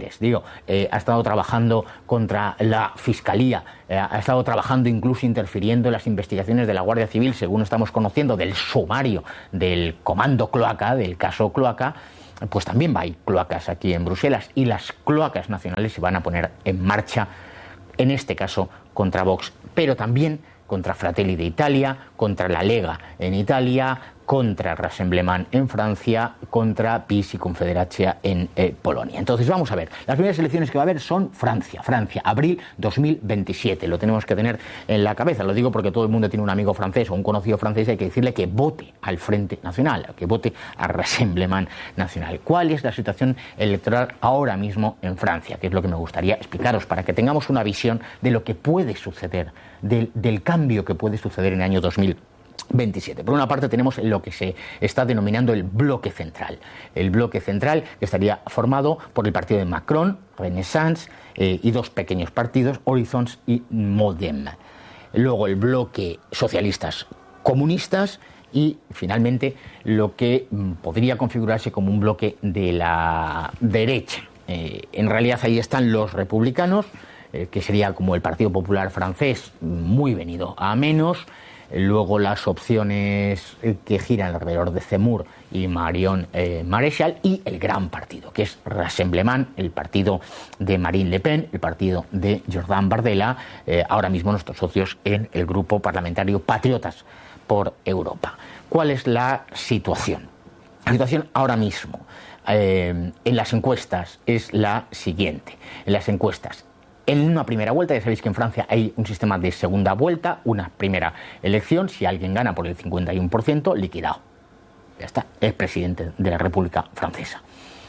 ha estado trabajando contra la Fiscalía, ha estado trabajando incluso interfiriendo en las investigaciones de la Guardia Civil, según estamos conociendo, del sumario del comando cloaca, del caso cloaca. Pues también hay cloacas aquí en Bruselas y las cloacas nacionales se van a poner en marcha, en este caso contra Vox, pero también contra Fratelli d'Italia, contra la Lega en Italia, contra Rassemblement en Francia, contra PiS y Confederacia en Polonia. Entonces vamos a ver, las primeras elecciones que va a haber son Francia, abril 2027, lo tenemos que tener en la cabeza, lo digo porque todo el mundo tiene un amigo francés o un conocido francés y hay que decirle que vote al Frente Nacional, que vote a Rassemblement Nacional. ¿Cuál es la situación electoral ahora mismo en Francia? Que es lo que me gustaría explicaros para que tengamos una visión de lo que puede suceder, del cambio que puede suceder en el año 2027. Por una parte tenemos lo que se está denominando el bloque central. El bloque central que estaría formado por el partido de Macron, Renaissance, y 2 pequeños partidos, Horizons y Modem. Luego el bloque socialistas comunistas y finalmente lo que podría configurarse como un bloque de la derecha. En realidad ahí están los republicanos, que sería como el Partido Popular francés, muy venido a menos. Luego las opciones que giran alrededor de Zemmour y Marion Maréchal, y el gran partido, que es Rassemblement, el partido de Marine Le Pen, el partido de Jordan Bardella, ahora mismo nuestros socios en el grupo parlamentario Patriotas por Europa. ¿Cuál es la situación? La situación ahora mismo en las encuestas es la siguiente. En las encuestas, en una primera vuelta, ya sabéis que en Francia hay un sistema de segunda vuelta, una primera elección, si alguien gana por el 51%, liquidado. Ya está, es presidente de la República Francesa.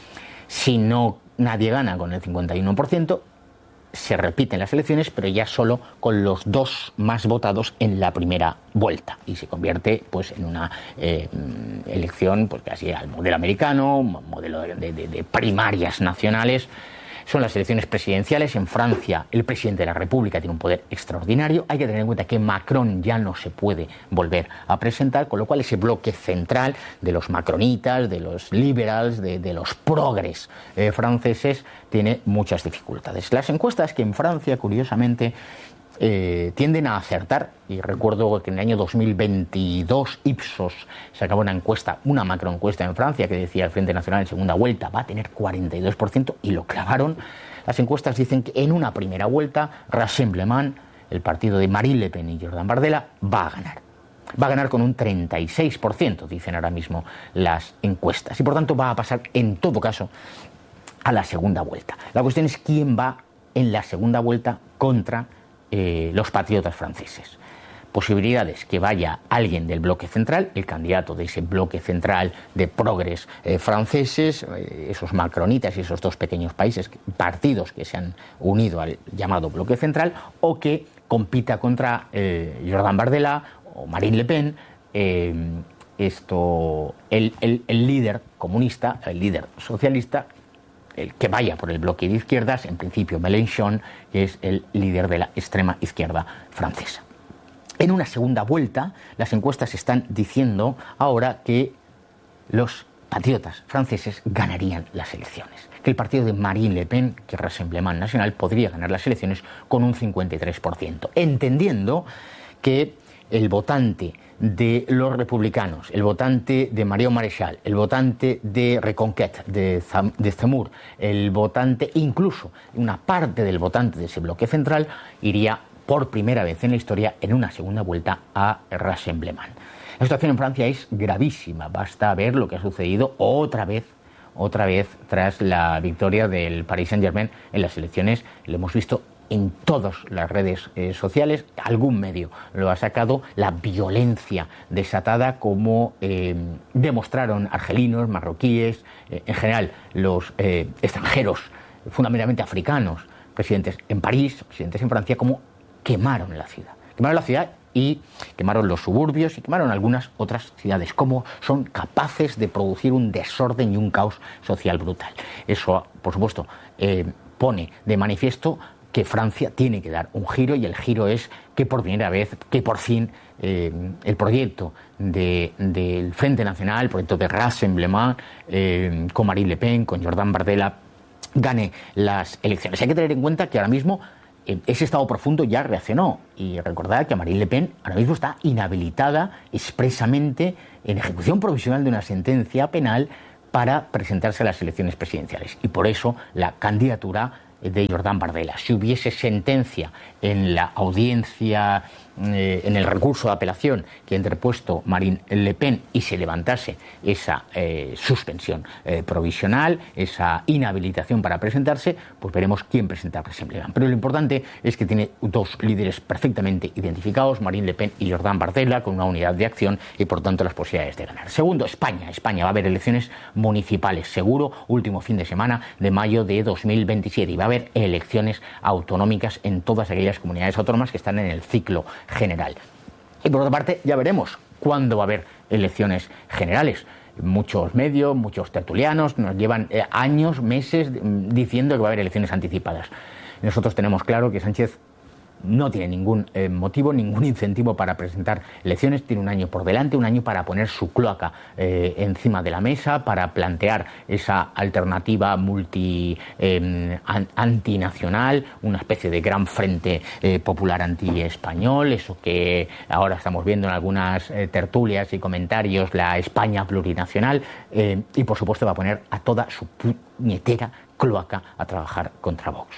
Si no nadie gana con el 51%, se repiten las elecciones, pero ya solo con los 2 más votados en la primera vuelta, y se convierte pues en una elección pues casi al modelo americano, modelo de primarias nacionales. Son las elecciones presidenciales. En Francia el presidente de la República tiene un poder extraordinario. Hay que tener en cuenta que Macron ya no se puede volver a presentar, con lo cual ese bloque central de los macronitas, de los liberals, de los progres franceses tiene muchas dificultades. Las encuestas que en Francia, curiosamente, tienden a acertar, y recuerdo que en el año 2022 Ipsos sacaba una encuesta, una macroencuesta en Francia, que decía el Frente Nacional en segunda vuelta va a tener 42%, y lo clavaron. Las encuestas dicen que en una primera vuelta Rassemblement, el partido de Marine Le Pen y Jordan Bardella, va a ganar. Va a ganar con un 36%, dicen ahora mismo las encuestas, y por tanto va a pasar en todo caso a la segunda vuelta. La cuestión es quién va en la segunda vuelta contra los patriotas franceses. Posibilidades: que vaya alguien del bloque central, el candidato de ese bloque central de progres franceses, esos macronitas y esos 2 pequeños partidos que se han unido al llamado bloque central, o que compita contra Jordan Bardella o Marine Le Pen, el líder comunista, el líder socialista, el que vaya por el bloque de izquierdas, en principio Mélenchon, que es el líder de la extrema izquierda francesa. En una segunda vuelta, las encuestas están diciendo ahora que los patriotas franceses ganarían las elecciones, que el partido de Marine Le Pen, que es Rassemblement National, podría ganar las elecciones con un 53%, entendiendo que el votante de los republicanos, el votante de Marion Maréchal, el votante de Reconquête, de Zemmour, el votante, incluso una parte del votante de ese bloque central, iría por primera vez en la historia en una segunda vuelta a Rassemblement. La situación en Francia es gravísima. Basta ver lo que ha sucedido otra vez tras la victoria del Paris Saint-Germain en las elecciones. Lo hemos visto en todas las redes sociales, algún medio lo ha sacado, la violencia desatada como demostraron argelinos, marroquíes, en general los extranjeros, fundamentalmente africanos, residentes en París, residentes en Francia, como quemaron la ciudad y quemaron los suburbios y quemaron algunas otras ciudades, cómo son capaces de producir un desorden y un caos social brutal. Eso, por supuesto, pone de manifiesto que Francia tiene que dar un giro, y el giro es que por primera vez, que por fin el proyecto del Frente Nacional, el proyecto de Rassemblement, con Marine Le Pen, con Jordan Bardella, gane las elecciones. Hay que tener en cuenta que ahora mismo ese Estado profundo ya reaccionó, y recordad que Marine Le Pen ahora mismo está inhabilitada expresamente en ejecución provisional de una sentencia penal para presentarse a las elecciones presidenciales, y por eso la candidatura de Jordan Bardella. Si hubiese sentencia en la audiencia, en el recurso de apelación que ha interpuesto Marine Le Pen, y se levantase esa suspensión provisional, esa inhabilitación para presentarse, pues veremos quién presenta Rassemblement. Pero lo importante es que tiene dos líderes perfectamente identificados, Marine Le Pen y Jordan Bardella, con una unidad de acción y por tanto las posibilidades de ganar. Segundo, España. España va a haber elecciones municipales, seguro, último fin de semana de mayo de 2027, y va a haber elecciones autonómicas en todas aquellas comunidades autónomas que están en el ciclo general. Y por otra parte, ya veremos cuándo va a haber elecciones generales. Muchos medios, muchos tertulianos nos llevan años, meses diciendo que va a haber elecciones anticipadas. Nosotros tenemos claro que Sánchez no tiene ningún motivo, ningún incentivo para presentar elecciones. Tiene un año por delante, un año para poner su cloaca encima de la mesa, para plantear esa alternativa antinacional, una especie de gran frente popular anti-español, eso que ahora estamos viendo en algunas tertulias y comentarios, la España plurinacional, y por supuesto va a poner a toda su puñetera cloaca a trabajar contra Vox.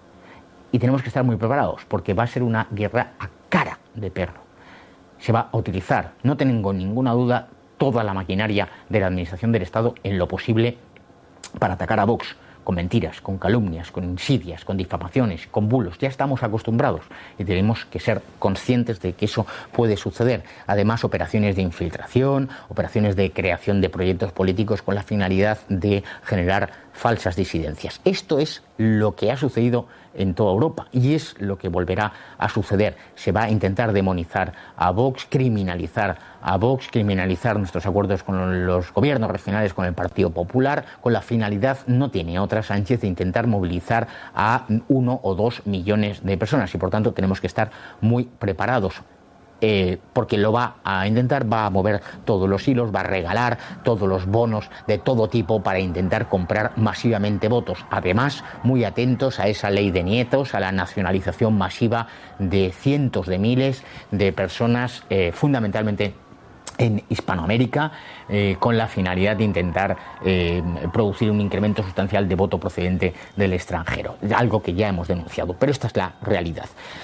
Y tenemos que estar muy preparados, porque va a ser una guerra a cara de perro. Se va a utilizar, no tengo ninguna duda, toda la maquinaria de la administración del Estado en lo posible para atacar a Vox, con mentiras, con calumnias, con insidias, con difamaciones, con bulos. Ya estamos acostumbrados y tenemos que ser conscientes de que eso puede suceder. Además, operaciones de infiltración, operaciones de creación de proyectos políticos con la finalidad de generar falsas disidencias. Esto es lo que ha sucedido en toda Europa y es lo que volverá a suceder. Se va a intentar demonizar a Vox, criminalizar a Vox, criminalizar nuestros acuerdos con los gobiernos regionales, con el Partido Popular, con la finalidad, no tiene otra, Sánchez, de intentar movilizar a 1 o 2 millones de personas, y por tanto tenemos que estar muy preparados. Porque lo va a intentar, va a mover todos los hilos, va a regalar todos los bonos de todo tipo para intentar comprar masivamente votos. Además, muy atentos a esa ley de nietos, a la nacionalización masiva de cientos de miles de personas, fundamentalmente en Hispanoamérica, con la finalidad de intentar producir un incremento sustancial de voto procedente del extranjero, algo que ya hemos denunciado, pero esta es la realidad.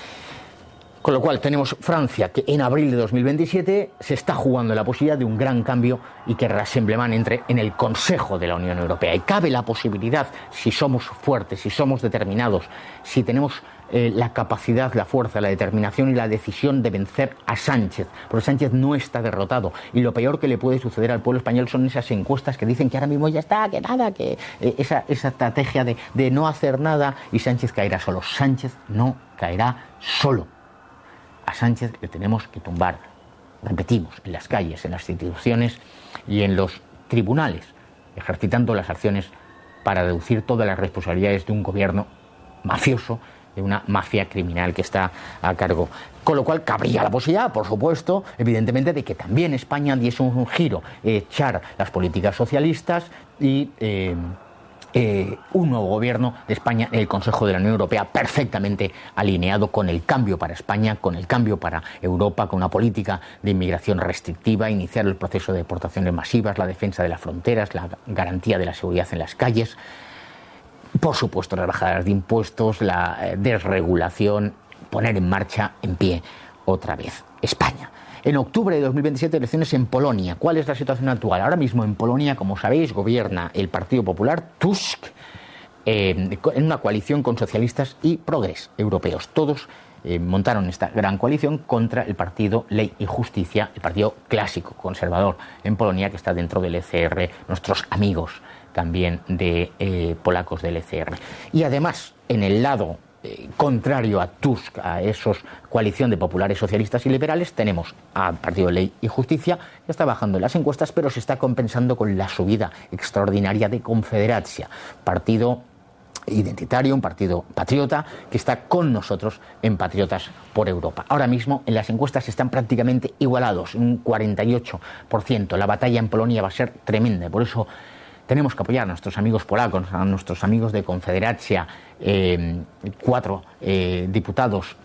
Con lo cual tenemos Francia, que en abril de 2027 se está jugando la posibilidad de un gran cambio y que Rassemblement entre en el Consejo de la Unión Europea. Y cabe la posibilidad, si somos fuertes, si somos determinados, si tenemos la capacidad, la fuerza, la determinación y la decisión de vencer a Sánchez. Porque Sánchez no está derrotado. Y lo peor que le puede suceder al pueblo español son esas encuestas que dicen que ahora mismo ya está, que nada, que esa estrategia de no hacer nada y Sánchez caerá solo. Sánchez no caerá solo. A Sánchez le tenemos que tumbar, repetimos, en las calles, en las instituciones y en los tribunales, ejercitando las acciones para reducir todas las responsabilidades de un gobierno mafioso, de una mafia criminal que está a cargo. Con lo cual cabría la posibilidad, por supuesto, evidentemente, de que también España diese un giro, echar las políticas socialistas y un nuevo gobierno de España en el Consejo de la Unión Europea perfectamente alineado con el cambio para España, con el cambio para Europa, con una política de inmigración restrictiva, iniciar el proceso de deportaciones masivas, la defensa de las fronteras, la garantía de la seguridad en las calles, por supuesto las bajadas de impuestos, la desregulación, poner en marcha, en pie, otra vez España. En octubre de 2027, elecciones en Polonia. ¿Cuál es la situación actual? Ahora mismo en Polonia, como sabéis, gobierna el Partido Popular, Tusk, en una coalición con socialistas y progres europeos. Todos montaron esta gran coalición contra el partido Ley y Justicia, el partido clásico conservador en Polonia, que está dentro del ECR, nuestros amigos también de polacos del ECR. Y además, en el lado contrario a Tusk, a esos coalición de populares, socialistas y liberales, tenemos al partido Ley y Justicia, que está bajando en las encuestas, pero se está compensando con la subida extraordinaria de Confederacja, partido identitario, un partido patriota que está con nosotros en Patriotas por Europa. Ahora mismo en las encuestas están prácticamente igualados, un 48%. La batalla en Polonia va a ser tremenda, por eso tenemos que apoyar a nuestros amigos polacos, a nuestros amigos de Confederacja, 4 diputados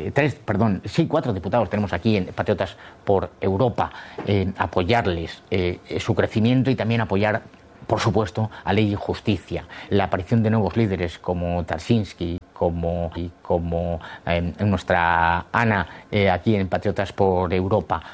tenemos aquí en Patriotas por Europa, apoyarles su crecimiento y también apoyar, por supuesto, a Ley y Justicia, la aparición de nuevos líderes como Tarczynski, como nuestra Ana aquí en Patriotas por Europa,